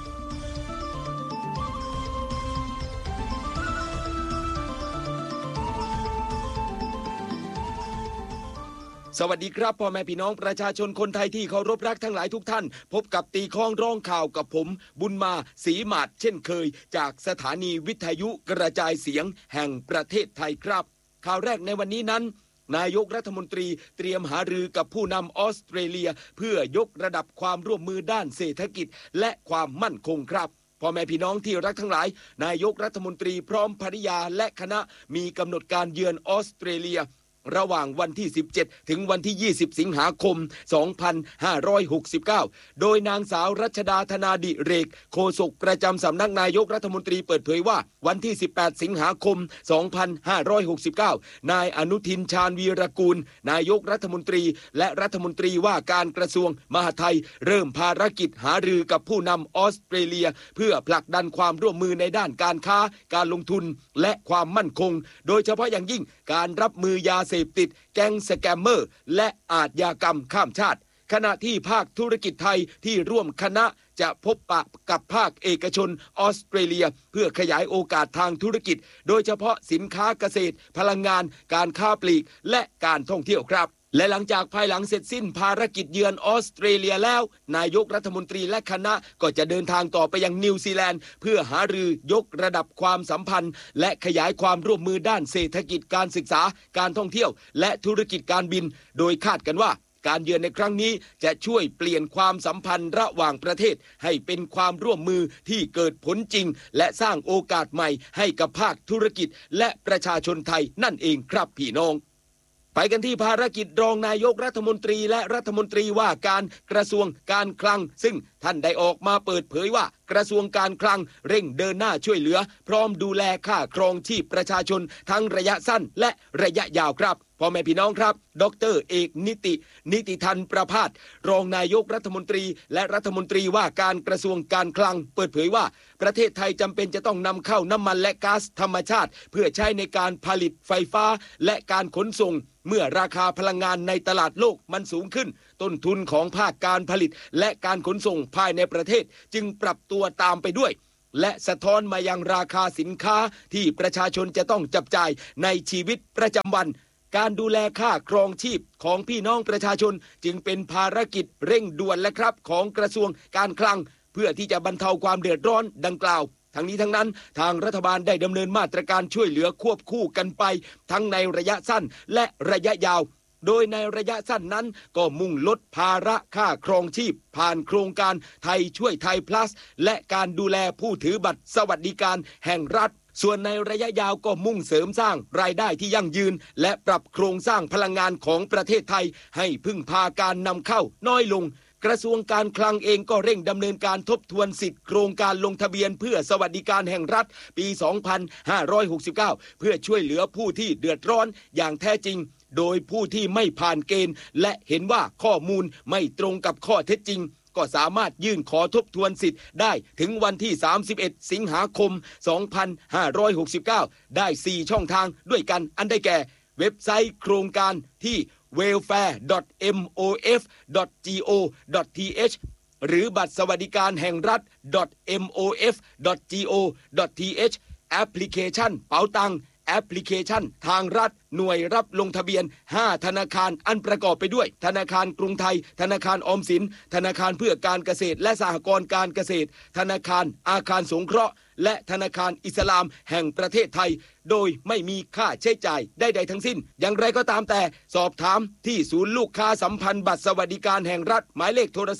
สวัสดีครับพ่อแม่พี่น้องประชาชนคนไทยที่เคารพรักทั้งหลายทุกท่านพบกับตีข้องร้องข่าวกับผมบุญมาศรีหมาดเช่นเคยจากสถานีวิทยุกระจายเสียงแห่งประเทศไทยครับข่าวแรกในวันนี้นั้นนายกรัฐมนตรีเตรียมหารือกับผู้นำออสเตรเลียเพื่อยกระดับความร่วมมือด้านเศรษฐกิจและความมั่นคงครับพ่อแม่พี่น้องที่รักทั้งหลายนายกรัฐมนตรีพร้อมภริยาและคณะมีกำหนดการเยือนออสเตรเลียระหว่างวันที่สิบเจ็ดถึงวันที่ยี่สิบสิงหาคมสองพันห้าร้อยหกสิบเก้าโดยนางสาวรัชดาธนาดิเรกโฆษกประจำสำนักนายกรัฐมนตรีเปิดเผยว่าวันที่สิบแปดสิงหาคมสองพันห้าร้อยหกสิบเก้านายอนุทินชาญวีรกูลนายกรัฐมนตรีและรัฐมนตรีว่าการกระทรวงมหาดไทยเริ่มภารกิจหารือกับผู้นำออสเตรเลียเพื่อผลักดันความร่วมมือในด้านการค้าการลงทุนและความมั่นคงโดยเฉพาะอย่างยิ่งการรับมือยาเสพติดแก๊งสแกมเมอร์และอาชญากรรมข้ามชาติขณะที่ภาคธุรกิจไทยที่ร่วมคณะจะพบปะกับภาคเอกชนออสเตรเลียเพื่อขยายโอกาสทางธุรกิจโดยเฉพาะสินค้าเกษตรพลังงานการค้าปลีกและการท่องเที่ยวครับและหลังจากภายหลังเสร็จสิ้นภารกิจเยือนออสเตรเลียแล้วนายกรัฐมนตรีและคณะก็จะเดินทางต่อไปยังนิวซีแลนด์เพื่อหารือยกระดับความสัมพันธ์และขยายความร่วมมือด้านเศรษฐกิจการศึกษาการท่องเที่ยวและธุรกิจการบินโดยคาดกันว่าการเยือนในครั้งนี้จะช่วยเปลี่ยนความสัมพันธ์ระหว่างประเทศให้เป็นความร่วมมือที่เกิดผลจริงและสร้างโอกาสใหม่ให้กับภาคธุรกิจและประชาชนไทยนั่นเองครับพี่น้องไปกันที่ภารกิจรองนายกรัฐมนตรีและรัฐมนตรีว่าการกระทรวงการคลังซึ่งท่านได้ออกมาเปิดเผยว่ากระทรวงการคลังเร่งเดินหน้าช่วยเหลือพร้อมดูแลค่าครองชีพประชาชนทั้งระยะสั้นและระยะยาวครับพ่อแม่พี่น้องครับดร.เอกนิตินิติธันประภาสรองนายกรัฐมนตรีและรัฐมนตรีว่าการกระทรวงการคลังเปิดเผยว่าประเทศไทยจำเป็นจะต้องนำเข้าน้ำมันและก๊าซธรรมชาติเพื่อใช้ในการผลิตไฟฟ้าและการขนส่งเมื่อราคาพลังงานในตลาดโลกมันสูงขึ้นต้นทุนของภาคการผลิตและการขนส่งภายในประเทศจึงปรับตัวตามไปด้วยและสะท้อนมายังราคาสินค้าที่ประชาชนจะต้องจับจ่ายในชีวิตประจำวันการดูแลค่าครองชีพของพี่น้องประชาชนจึงเป็นภารกิจเร่งด่วนและครับของกระทรวงการคลังเพื่อที่จะบรรเทาความเดือดร้อนดังกล่าวทั้งนี้ทั้งนั้นทางรัฐบาลได้ดำเนินมาตรการช่วยเหลือควบคู่กันไปทั้งในระยะสั้นและระยะยาวโดยในระยะสั้นนั้นก็มุ่งลดภาระค่าครองชีพผ่านโครงการไทยช่วยไทย plus และการดูแลผู้ถือบัตรสวัสดิการแห่งรัฐส่วนในระยะยาวก็มุ่งเสริมสร้างรายได้ที่ยั่งยืนและปรับโครงสร้างพลังงานของประเทศไทยให้พึ่งพาการนำเข้าน้อยลงกระทรวงการคลังเองก็เร่งดำเนินการทบทวนสิทธิโครงการลงทะเบียนเพื่อสวัสดิการแห่งรัฐปีสองพันห้าร้อยหกสิบเก้าเพื่อช่วยเหลือผู้ที่เดือดร้อนอย่างแท้จริงโดยผู้ที่ไม่ผ่านเกณฑ์และเห็นว่าข้อมูลไม่ตรงกับข้อเท็จจริงก็สามารถยื่นขอทบทวนสิทธิ์ได้ถึงวันที่สามสิบเอ็ดสิงหาคมสองพันห้าร้อยหกสิบเก้าได้สี่ช่องทางด้วยกันอันได้แก่เว็บไซต์โครงการที่ เวลแฟร์ ดอท เอ็ม โอ เอฟ ดอท จี โอ ดอท ที เอช หรือบัตรสวัสดิการแห่งรัฐ ดอท เอ็ม โอ เอฟ ดอท จี โอ ดอท ที เอช แอปพลิเคชันเป๋าตังแอปพลิเคชันทางรัฐหน่วยรับลงทะเบียนห้าธนาคารอันประกอบไปด้วยธนาคารกรุงไทยธนาคารออมสินธนาคารเพื่อการเกษตรและสหกรณ์การเกษตรธนาคารอาคารสงเคราะห์และธนาคารอิสลามแห่งประเทศไทยโดยไม่มีค่าใช้จ่ายใดๆทั้งสิ้นอย่างไรก็ตามแต่สอบถามที่ศูนย์ลูกค้าสัมพันธ์บัตรสวัสดิการแห่งรัฐหมายเลขโทรศัพท์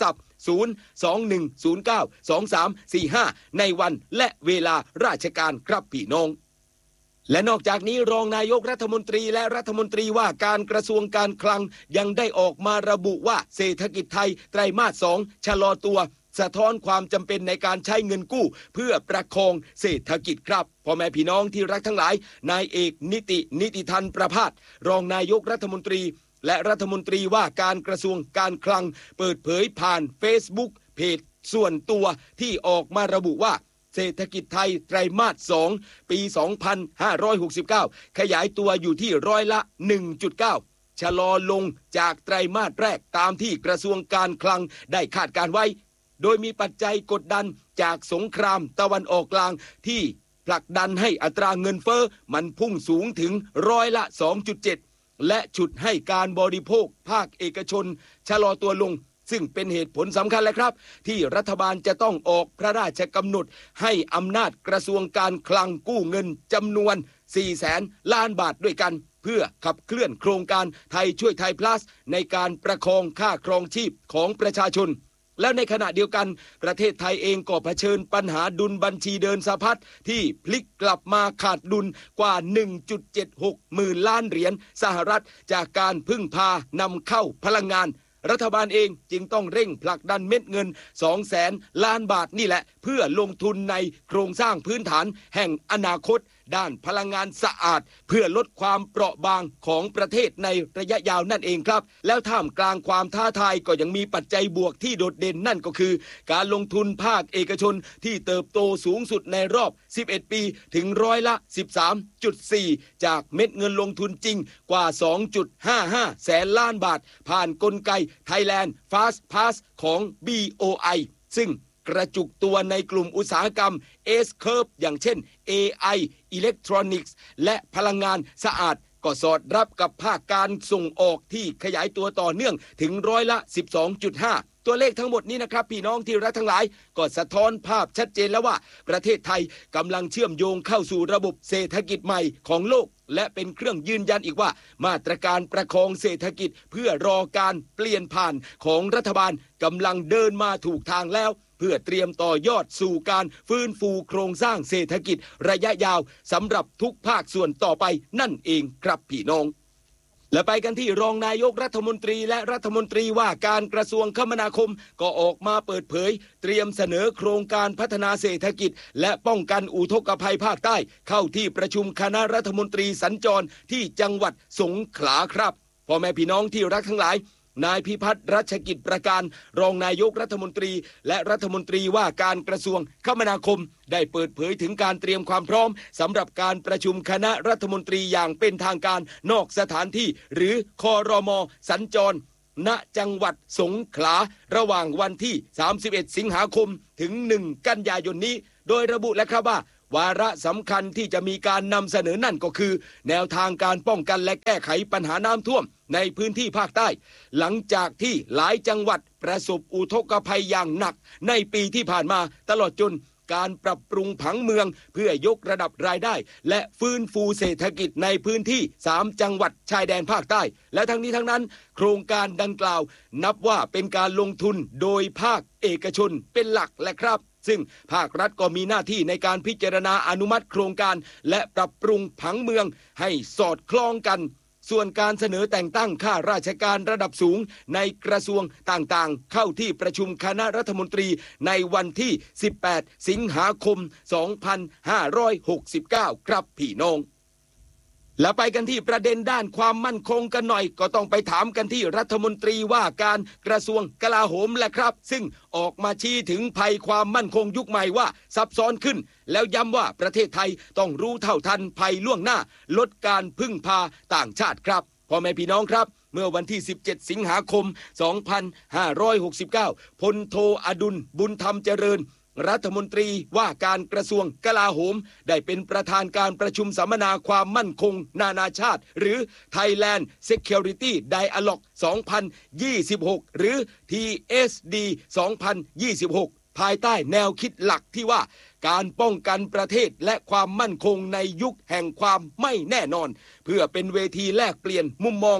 ศูนย์ สอง หนึ่ง ศูนย์ เก้า สอง สาม สี่ ห้าในวันและเวลาราชการครับพี่น้องและนอกจากนี้รองนายกรัฐมนตรีและรัฐมนตรีว่าการกระทรวงการคลังยังได้ออกมาระบุว่าเศรษฐกิจไทยไตรมาสสองชะลอตัวสะท้อนความจำเป็นในการใช้เงินกู้เพื่อประคองเศรษฐกิจครับพ่อแม่พี่น้องที่รักทั้งหลายนายเอกนิตินิติธันประภาสรองนายกรัฐมนตรีและรัฐมนตรีว่าการกระทรวงการคลังเปิดเผยผ่าน Facebook เพจส่วนตัวที่ออกมาระบุว่าเศรษฐกิจไทยไตรมาสสองปี สองพันห้าร้อยหกสิบเก้า ขยายตัวอยู่ที่ร้อยละ หนึ่งจุดเก้า ชะลอลงจากไตรมาสแรกตามที่กระทรวงการคลังได้คาดการไว้โดยมีปัจจัยกดดันจากสงครามตะวันออกกลางที่ผลักดันให้อัตราเงินเฟ้อมันพุ่งสูงถึงร้อยละ สองจุดเจ็ด และฉุดให้การบริโภคภาคเอกชนชะลอตัวลงซึ่งเป็นเหตุผลสำคัญแหละครับที่รัฐบาลจะต้องออกพระราชกำหนดให้อำนาจกระทรวงการคลังกู้เงินจำนวน สี่แสน ล้านบาทด้วยกันเพื่อขับเคลื่อนโครงการไทยช่วยไทย plus ในการประคองค่าครองชีพของประชาชนแล้วในขณะเดียวกันประเทศไทยเองก็เผชิญปัญหาดุลบัญชีเดินสะพัดที่พลิกกลับมาขาดดุลกว่า หนึ่งจุดเจ็ดหก หมื่นล้านเหรียญสหรัฐจากการพึ่งพานำเข้าพลังงานรัฐบาลเองจึงต้องเร่งผลักดันเม็ดเงิน สองแสน ล้านบาทนี่แหละเพื่อลงทุนในโครงสร้างพื้นฐานแห่งอนาคตด้านพลังงานสะอาดเพื่อลดความเปราะบางของประเทศในระยะยาวนั่นเองครับแล้วท่ามกลางความท้าทายก็ยังมีปัจจัยบวกที่โดดเด่นนั่นก็คือการลงทุนภาคเอกชนที่เติบโตสูงสุดในรอบสิบเอ็ดปีถึงร้อยละ สิบสามจุดสี่ จากเม็ดเงินลงทุนจริงกว่า สองจุดห้าห้า แสนล้านบาทผ่านกลไก Thailand Fast Pass ของ บี โอ ไอ ซึ่งกระจุกตัวในกลุ่มอุตสาหกรรม S-Curve อย่างเช่น เอ ไอ Electronics และพลังงานสะอาดก็สอดรับกับภาคการส่งออกที่ขยายตัวต่อเนื่องถึงร้อยละ สิบสองจุดห้า ตัวเลขทั้งหมดนี้นะครับพี่น้องที่รักทั้งหลายก็สะท้อนภาพชัดเจนแล้วว่าประเทศไทยกำลังเชื่อมโยงเข้าสู่ระบบเศรษฐกิจใหม่ของโลกและเป็นเครื่องยืนยันอีกว่ามาตรการประคองเศรษฐกิจเพื่อรอการเปลี่ยนผ่านของรัฐบาลกำลังเดินมาถูกทางแล้วเพื่อเตรียมต่อยอดสู่การฟื้นฟูโครงสร้างเศรษฐกิจระยะยาวสำหรับทุกภาคส่วนต่อไปนั่นเองครับพี่น้องและไปกันที่รองนายกรัฐมนตรีและรัฐมนตรีว่าการกระทรวงคมนาคมก็ออกมาเปิดเผยเตรียมเสนอโครงการพัฒนาเศรษฐกิจและป้องกันอุทกภัยภาคใต้เข้าที่ประชุมคณะรัฐมนตรีสัญจรที่จังหวัดสงขลาครับพ่อแม่พี่น้องที่รักทั้งหลายนายพิพัฒน์รัชกิจประการรองนายกรัฐมนตรีและรัฐมนตรีว่าการกระทรวงคมนาคมได้เปิดเผยถึงการเตรียมความพร้อมสำหรับการประชุมคณะรัฐมนตรีอย่างเป็นทางการนอกสถานที่หรือครม.สัญจรณจังหวัดสงขลาระหว่างวันที่สามสิบเอ็ดสิงหาคมถึงหนึ่งกันยายนนี้โดยระบุและครับว่าวาระสำคัญที่จะมีการนำเสนอนั่นก็คือแนวทางการป้องกันและแก้ไขปัญหาน้ำท่วมในพื้นที่ภาคใต้หลังจากที่หลายจังหวัดประสบอุทกภัยอย่างหนักในปีที่ผ่านมาตลอดจนการปรับปรุงผังเมืองเพื่อยกระดับรายได้และฟื้นฟูเศรษฐกิจในพื้นที่สามจังหวัดชายแดนภาคใต้และทั้งนี้ทั้งนั้นโครงการดังกล่าวนับว่าเป็นการลงทุนโดยภาคเอกชนเป็นหลักแหละครับซึ่งภาครัฐก็มีหน้าที่ในการพิจารณาอนุมัติโครงการและปรับปรุงผังเมืองให้สอดคล้องกันส่วนการเสนอแต่งตั้งข้าราชการระดับสูงในกระทรวงต่างๆเข้าที่ประชุมคณะรัฐมนตรีในวันที่สิบแปดสิงหาคมสองพันห้าร้อยหกสิบเก้าครับพี่น้องและไปกันที่ประเด็นด้านความมั่นคงกันหน่อยก็ต้องไปถามกันที่รัฐมนตรีว่าการกระทรวงกลาโหมแหละครับซึ่งออกมาชี้ถึงภัยความมั่นคงยุคใหม่ว่าซับซ้อนขึ้นแล้วย้ำว่าประเทศไทยต้องรู้เท่าทันภัยล่วงหน้าลดการพึ่งพาต่างชาติครับพ่อแม่พี่น้องครับเมื่อวันที่สิบเจ็ดสิงหาคมสองพันห้าร้อยหกสิบเก้าพลโทอดุลบุญธรรมเจริญรัฐมนตรีว่าการกระทรวงกลาโหมได้เป็นประธานการประชุมสัมมนาความมั่นคงนานาชาติหรือ Thailand Security Dialogue สองพันยี่สิบหกหรือ ที เอส ดี สองพันยี่สิบหกภายใต้แนวคิดหลักที่ว่าการป้องกันประเทศและความมั่นคงในยุคแห่งความไม่แน่นอนเพื่อเป็นเวทีแลกเปลี่ยนมุมมอง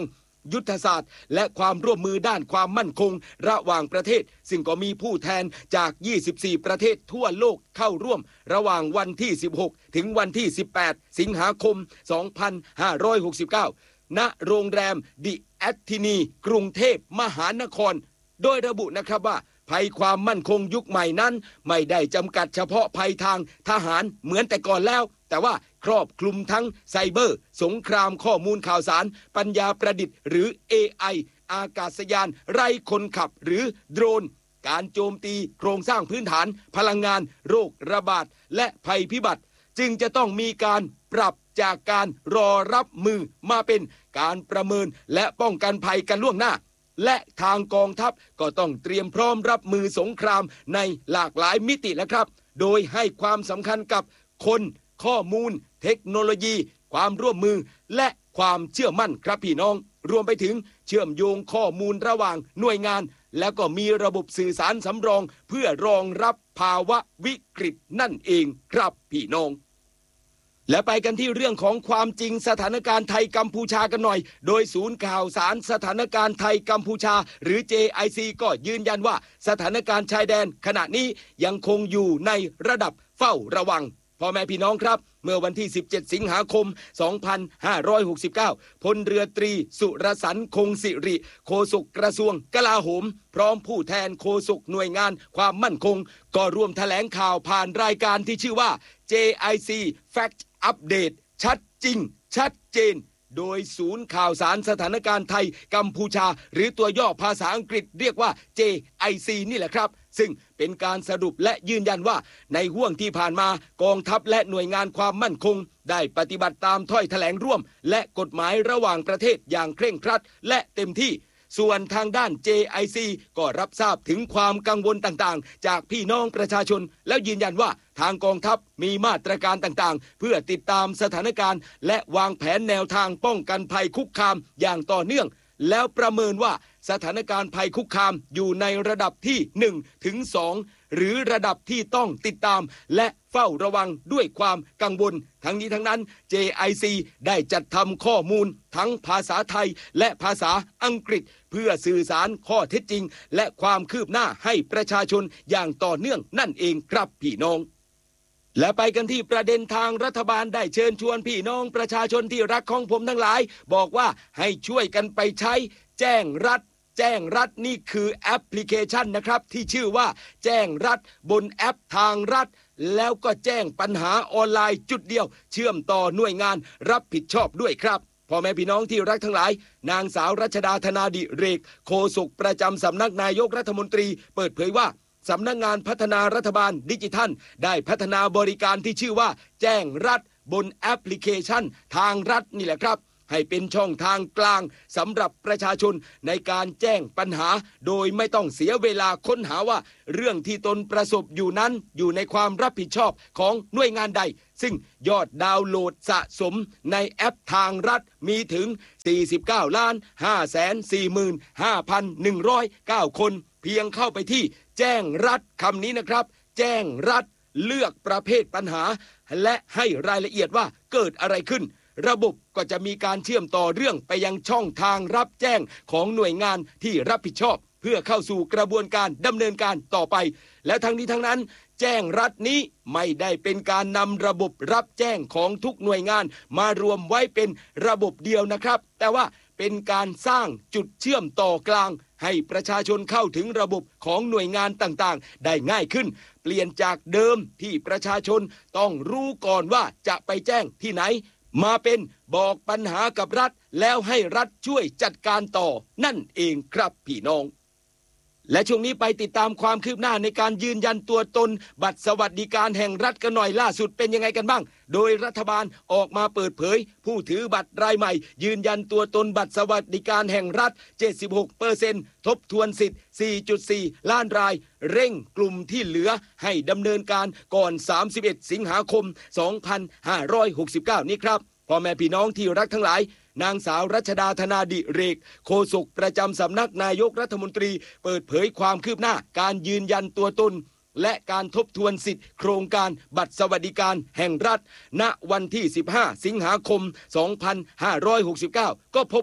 ยุทธศาสตร์และความร่วมมือด้านความมั่นคงระหว่างประเทศซึ่งก็มีผู้แทนจากยี่สิบสี่ประเทศทั่วโลกเข้าร่วมระหว่างวันที่สิบหกถึงวันที่สิบแปดสิงหาคมสองพันห้าร้อยหกสิบเก้าณโรงแรมดิแอตทินีกรุงเทพมหานครโดยระบุนะครับว่าภัยความมั่นคงยุคใหม่นั้นไม่ได้จำกัดเฉพาะภัยทางทหารเหมือนแต่ก่อนแล้วแต่ว่าครอบคลุมทั้งไซเบอร์สงครามข้อมูลข่าวสารปัญญาประดิษฐ์หรือ เอ ไอ อากาศยานไร้คนขับหรือโดรนการโจมตีโครงสร้างพื้นฐานพลังงานโรคระบาดและภัยพิบัติจึงจะต้องมีการปรับจากการรอรับมือมาเป็นการประเมินและป้องกันภัยกันล่วงหน้าและทางกองทัพก็ต้องเตรียมพร้อมรับมือสงครามในหลากหลายมิติแล้วครับโดยให้ความสำคัญกับคนข้อมูลเทคโนโลยีความร่วมมือและความเชื่อมั่นครับพี่น้องรวมไปถึงเชื่อมโยงข้อมูลระหว่างหน่วยงานแล้วก็มีระบบสื่อสารสำรองเพื่อรองรับภาวะวิกฤตนั่นเองครับพี่น้องและไปกันที่เรื่องของความจริงสถานการณ์ไทยกัมพูชากันหน่อยโดยศูนย์ข่าวสารสถานการณ์ไทยกัมพูชาหรือ เจ ไอ ซี ก็ยืนยันว่าสถานการณ์ชายแดนขณะนี้ยังคงอยู่ในระดับเฝ้าระวังพ่อแม่พี่น้องครับเมื่อวันที่สิบเจ็ดสิงหาคมสองพันห้าร้อยหกสิบเก้าพลเรือตรีสุรสันต์คงสิริโฆษกกระทรวงกลาโหมพร้อมผู้แทนโฆษกหน่วยงานความมั่นคงก็ร่วมแถลงข่าวผ่านรายการที่ชื่อว่า เจ ไอ ซี Fact Update ชัดจริงชัดเจนโดยศูนย์ข่าวสารสถานการณ์ไทยกัมพูชาหรือตัวย่อภาษาอังกฤษเรียกว่า เจ ไอ ซี นี่แหละครับซึ่งเป็นการสรุปและยืนยันว่าในห่วงที่ผ่านมากองทัพและหน่วยงานความมั่นคงได้ปฏิบัติตามถ้อยแถลงร่วมและกฎหมายระหว่างประเทศอย่างเคร่งครัดและเต็มที่ส่วนทางด้าน เจ ไอ ซี ก็รับทราบถึงความกังวลต่างๆจากพี่น้องประชาชนแล้วยืนยันว่าทางกองทัพมีมาตรการต่างๆเพื่อติดตามสถานการณ์และวางแผนแนวทางป้องกันภัยคุกคามอย่างต่อเนื่องแล้วประเมินว่าสถานการณ์ภัยคุกคามอยู่ในระดับที่หนึ่งถึงสองหรือระดับที่ต้องติดตามและเฝ้าระวังด้วยความกังวลทั้งนี้ทั้งนั้น เจ ไอ ซี ได้จัดทำข้อมูลทั้งภาษาไทยและภาษาอังกฤษเพื่อสื่อสารข้อเท็จจริงและความคืบหน้าให้ประชาชนอย่างต่อเนื่องนั่นเองครับพี่น้องและไปกันที่ประเด็นทางรัฐบาลได้เชิญชวนพี่น้องประชาชนที่รักของผมทั้งหลายบอกว่าให้ช่วยกันไปใช้แจ้งรัฐแจ้งรัฐนี่คือแอปพลิเคชันนะครับที่ชื่อว่าแจ้งรัฐบนแอปทางรัฐแล้วก็แจ้งปัญหาออนไลน์จุดเดียวเชื่อมต่อหน่วยงานรับผิดชอบด้วยครับพ่อแม่พี่น้องที่รักทั้งหลายนางสาวรัชดาธนาดิเรกโฆษกประจำสำนักนายกรัฐมนตรีเปิดเผยว่าสำนักงานพัฒนารัฐบาลดิจิทัลได้พัฒนาบริการที่ชื่อว่าแจ้งรัฐบนแอปพลิเคชันทางรัฐนี่แหละครับให้เป็นช่องทางกลางสำหรับประชาชนในการแจ้งปัญหาโดยไม่ต้องเสียเวลาค้นหาว่าเรื่องที่ตนประสบอยู่นั้นอยู่ในความรับผิดชอบของหน่วยงานใดซึ่งยอดดาวน์โหลดสะสมในแอปทางรัฐมีถึง สี่สิบเก้าล้านห้าแสนสี่หมื่นห้าพันหนึ่งร้อยเก้า คนเพียงเข้าไปที่แจ้งรัฐคำนี้นะครับแจ้งรัฐเลือกประเภทปัญหาและให้รายละเอียดว่าเกิดอะไรขึ้นระบบก็จะมีการเชื่อมต่อเรื่องไปยังช่องทางรับแจ้งของหน่วยงานที่รับผิดชอบเพื่อเข้าสู่กระบวนการดำเนินการต่อไปและทั้งนี้ทั้งนั้นแจ้งรัฐนี้ไม่ได้เป็นการนำระบบรับแจ้งของทุกหน่วยงานมารวมไว้เป็นระบบเดียวนะครับแต่ว่าเป็นการสร้างจุดเชื่อมต่อกลางให้ประชาชนเข้าถึงระบบของหน่วยงานต่างๆได้ง่ายขึ้นเปลี่ยนจากเดิมที่ประชาชนต้องรู้ก่อนว่าจะไปแจ้งที่ไหนมาเป็นบอกปัญหากับรัฐแล้วให้รัฐช่วยจัดการต่อนั่นเองครับพี่น้องและช่วงนี้ไปติดตามความคืบหน้าในการยืนยันตัวตนบัตรสวัสดิการแห่งรัฐกันหน่อยล่าสุดเป็นยังไงกันบ้างโดยรัฐบาลออกมาเปิดเผยผู้ถือบัตรรายใหม่ยืนยันตัวตนบัตรสวัสดิการแห่งรัฐ เจ็ดสิบหกเปอร์เซ็นต์ ทบทวนสิทธิ์ สี่จุดสี่ ล้านรายเร่งกลุ่มที่เหลือให้ดำเนินการก่อนสามสิบเอ็ดสิงหาคมสองพันห้าร้อยหกสิบเก้านี้ครับพ่อแม่พี่น้องที่รักทั้งหลายนางสาวรัชดาธนาดิเรกโฆษกประจำสำนักนายกรัฐมนตรีเปิดเผยความคืบหน้าการยืนยันตัวตนและการทบทวนสิทธิโครงการบัตรสวัสดิการแห่งรัฐณวันที่สิบห้าสิงหาคมสองพันห้าร้อยหกสิบเก้าก็พบว่า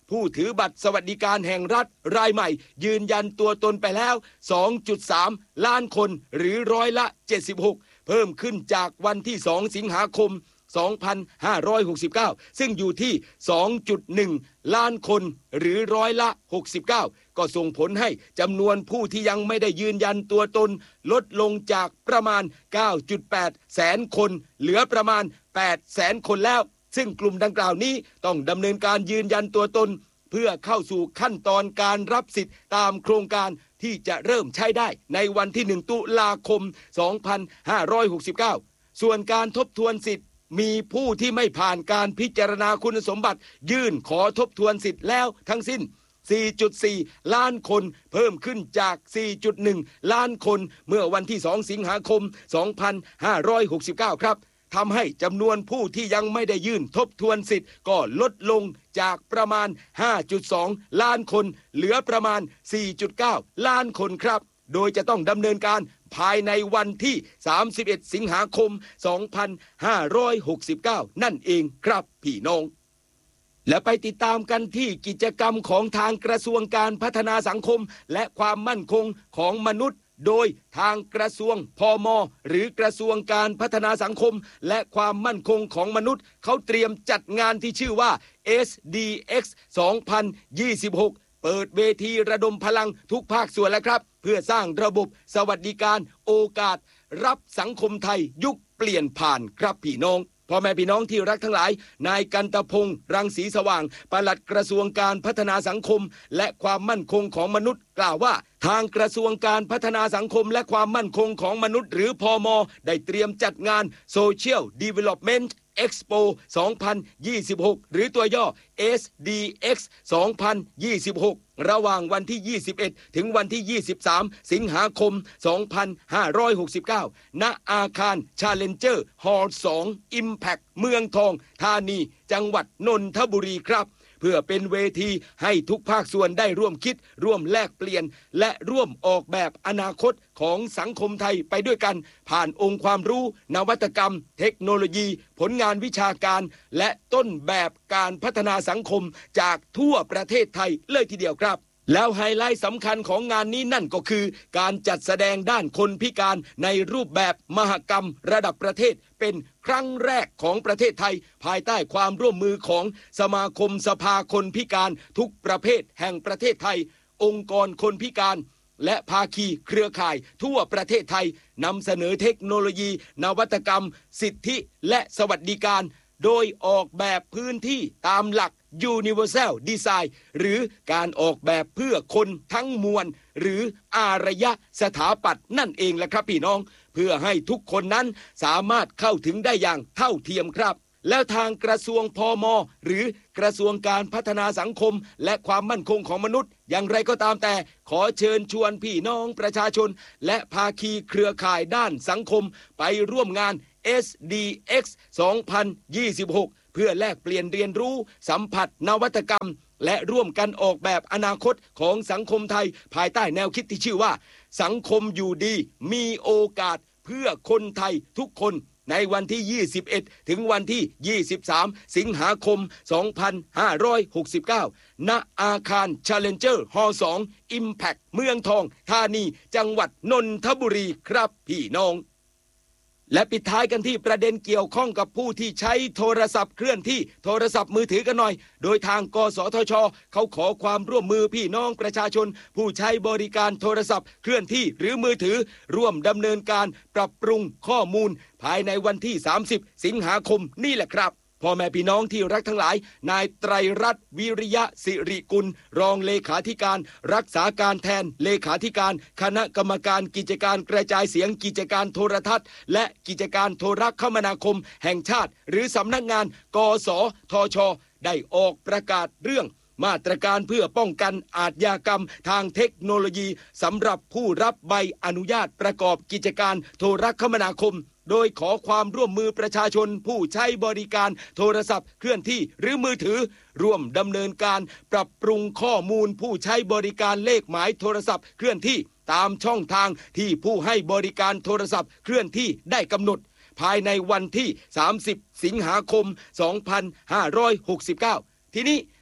ผู้ถือบัตรสวัสดิการแห่งรัฐรายใหม่ยืนยันตัวตนไปแล้ว สองจุดสาม ล้านคนหรือร้อยละเจ็ดสิบหกเพิ่มขึ้นจากวันที่สองสิงหาคมสองพันห้าร้อยหกสิบเก้าซึ่งอยู่ที่ สองจุดหนึ่ง ล้านคนหรือร้อยละหกสิบเก้าก็ส่งผลให้จำนวนผู้ที่ยังไม่ได้ยืนยันตัวตนลดลงจากประมาณ เก้าจุดแปด แสนคนเหลือประมาณ แปด แสนคนแล้วซึ่งกลุ่มดังกล่าวนี้ต้องดำเนินการยืนยันตัวตนเพื่อเข้าสู่ขั้นตอนการรับสิทธิ์ตามโครงการที่จะเริ่มใช้ได้ในวันที่หนึ่งตุลาคมสองพันห้าร้อยหกสิบเก้าส่วนการทบทวนสิทธิ์มีผู้ที่ไม่ผ่านการพิจารณาคุณสมบัติยื่นขอทบทวนสิทธิ์แล้วทั้งสิ้น สี่จุดสี่ ล้านคนเพิ่มขึ้นจาก สี่จุดหนึ่ง ล้านคนเมื่อวันที่สองสิงหาคมสองพันห้าร้อยหกสิบเก้าครับทำให้จำนวนผู้ที่ยังไม่ได้ยื่นทบทวนสิทธิ์ก็ลดลงจากประมาณ ห้าจุดสอง ล้านคนเหลือประมาณ สี่จุดเก้า ล้านคนครับโดยจะต้องดำเนินการภายในวันที่สามสิบเอ็ดสิงหาคมสองพันห้าร้อยหกสิบเก้านั่นเองครับพี่น้องและไปติดตามกันที่กิจกรรมของทางกระทรวงการพัฒนาสังคมและความมั่นคงของมนุษย์โดยทางกระทรวงพม.หรือกระทรวงการพัฒนาสังคมและความมั่นคงของมนุษย์เขาเตรียมจัดงานที่ชื่อว่า เอส ดี เอ็กซ์ สองพันยี่สิบหกเปิดเวทีระดมพลังทุกภาคส่วนแล้วครับเพื่อสร้างระบบสวัสดิการโอกาสรับสังคมไทยยุคเปลี่ยนผ่านครับพี่น้องพ่อแม่พี่น้องที่รักทั้งหลายนายกันตพงษ์รังสีสว่างปลัดกระทรวงการพัฒนาสังคมและความมั่นคงของมนุษย์กล่าวว่าทางกระทรวงการพัฒนาสังคมและความมั่นคงของมนุษย์หรือพม.ได้เตรียมจัดงาน Social Development Expo สองพันยี่สิบหกหรือตัวย่อ เอส ดี เอ็กซ์ สองพันยี่สิบหกระหว่างวันที่ยี่สิบเอ็ดถึงวันที่ยี่สิบสามสิงหาคมสองพันห้าร้อยหกสิบเก้าณอาคาร Challenger Hall สอง Impact เมืองทองธานีจังหวัดนนทบุรีครับเพื่อเป็นเวทีให้ทุกภาคส่วนได้ร่วมคิดร่วมแลกเปลี่ยนและร่วมออกแบบอนาคตของสังคมไทยไปด้วยกันผ่านองค์ความรู้นวัตกรรมเทคโนโลยีผลงานวิชาการและต้นแบบการพัฒนาสังคมจากทั่วประเทศไทยเลยทีเดียวครับแล้วไฮไลท์สำคัญของงานนี้นั่นก็คือการจัดแสดงด้านคนพิการในรูปแบบมหกรรมระดับประเทศเป็นครั้งแรกของประเทศไทยภายใต้ความร่วมมือของสมาคมสภาคนพิการทุกประเภทแห่งประเทศไทยองค์กรคนพิการและภาคีเครือข่ายทั่วประเทศไทยนำเสนอเทคโนโลยีนวัตกรรมสิทธิและสวัสดิการโดยออกแบบพื้นที่ตามหลัก Universal Design หรือการออกแบบเพื่อคนทั้งมวลหรืออารยสถาปัตย์นั่นเองแหละครับพี่น้องเพื่อให้ทุกคนนั้นสามารถเข้าถึงได้อย่างเท่าเทียมครับแล้วทางกระทรวงพม.หรือกระทรวงการพัฒนาสังคมและความมั่นคงของมนุษย์อย่างไรก็ตามแต่ขอเชิญชวนพี่น้องประชาชนและภาคีเครือข่ายด้านสังคมไปร่วมงาน เอส ดี เอ็กซ์ สองพันยี่สิบหกเพื่อแลกเปลี่ยนเรียนรู้สัมผัสนวัตกรรมและร่วมกันออกแบบอนาคตของสังคมไทยภายใต้แนวคิดที่ชื่อว่าสังคมอยู่ดีมีโอกาสเพื่อคนไทยทุกคนในวันที่ยี่สิบเอ็ดถึงวันที่ยี่สิบสามสิงหาคมสองพันห้าร้อยหกสิบเก้าณอาคาร Challenger Hall สอง Impact เมืองทองธานีจังหวัดนนทบุรีครับพี่น้องและปิดท้ายกันที่ประเด็นเกี่ยวข้องกับผู้ที่ใช้โทรศัพท์เคลื่อนที่โทรศัพท์มือถือกันหน่อยโดยทางกสทช.เขาขอความร่วมมือพี่น้องประชาชนผู้ใช้บริการโทรศัพท์เคลื่อนที่หรือมือถือร่วมดำเนินการปรับปรุงข้อมูลภายในวันที่สามสิบสิงหาคมนี่แหละครับพ่อแม่พี่น้องที่รักทั้งหลายนายไตรรัตน์วิริยะสิริกุลรองเลขาธิการรักษาการแทนเลขาธิการคณะกรรมการกิจการกระจายเสียงกิจการโทรทัศน์และกิจการโทรคมนาคมแห่งชาติหรือสำนักงานกสทช.ได้ออกประกาศเรื่องมาตรการเพื่อป้องกันอาชญากรรมทางเทคโนโลยีสำหรับผู้รับใบอนุญาตประกอบกิจการโทรคมนาคมโดยขอความร่วมมือประชาชนผู้ใช้บริการโทรศัพท์เคลื่อนที่หรือมือถือร่วมดำเนินการปรับปรุงข้อมูลผู้ใช้บริการเลขหมายโทรศัพท์เคลื่อนที่ตามช่องทางที่ผู้ให้บริการโทรศัพท์เคลื่อนที่ได้กำหนดภายในวันที่สามสิบสิงหาคมสองพันห้าร้อยหกสิบเก้าทีนี้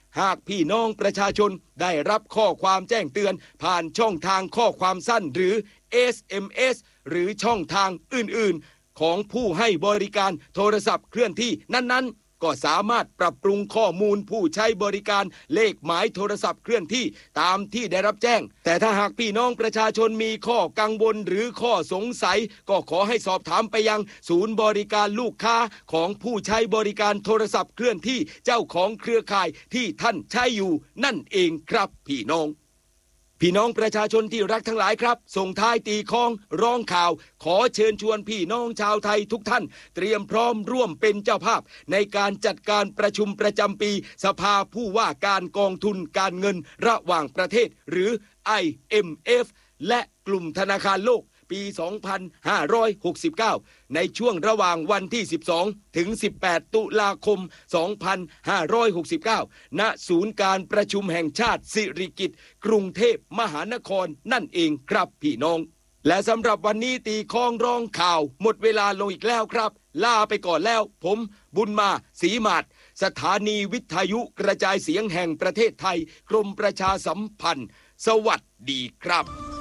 หากพี่น้องประชาชนได้รับข้อความแจ้งเตือนผ่านช่องทางข้อความสั้นหรือ เอส เอ็ม เอส หรือช่องทางอื่นๆของผู้ให้บริการโทรศัพท์เคลื่อนที่นั้นๆก็สามารถปรับปรุงข้อมูลผู้ใช้บริการเลขหมายโทรศัพท์เคลื่อนที่ตามที่ได้รับแจ้งแต่ถ้าหากพี่น้องประชาชนมีข้อกังวลหรือข้อสงสัยก็ขอให้สอบถามไปยังศูนย์บริการลูกค้าของผู้ใช้บริการโทรศัพท์เคลื่อนที่เจ้าของเครือข่ายที่ท่านใช้อยู่นั่นเองครับพี่น้องพี่น้องประชาชนที่รักทั้งหลายครับส่งท้ายตีคล้องร้องข่าวขอเชิญชวนพี่น้องชาวไทยทุกท่านเตรียมพร้อมร่วมเป็นเจ้าภาพในการจัดการประชุมประจำปีสภาผู้ว่าการกองทุนการเงินระหว่างประเทศหรือ ไอ เอ็ม เอฟ และกลุ่มธนาคารโลกปี สองพันห้าร้อยหกสิบเก้า ในช่วงระหว่างวันที่ สิบสอง ถึง สิบแปด ตุลาคม สองพันห้าร้อยหกสิบเก้า ณ ศูนย์การประชุมแห่งชาติสิริกิติ์กรุงเทพมหานครนั่นเองครับพี่น้องและสำหรับวันนี้ตีคล้องร้องข่าวหมดเวลาลงอีกแล้วครับลาไปก่อนแล้วผมบุญมาศรีมาศสถานีวิทยุกระจายเสียงแห่งประเทศไทยกรมประชาสัมพันธ์สวัสดีครับ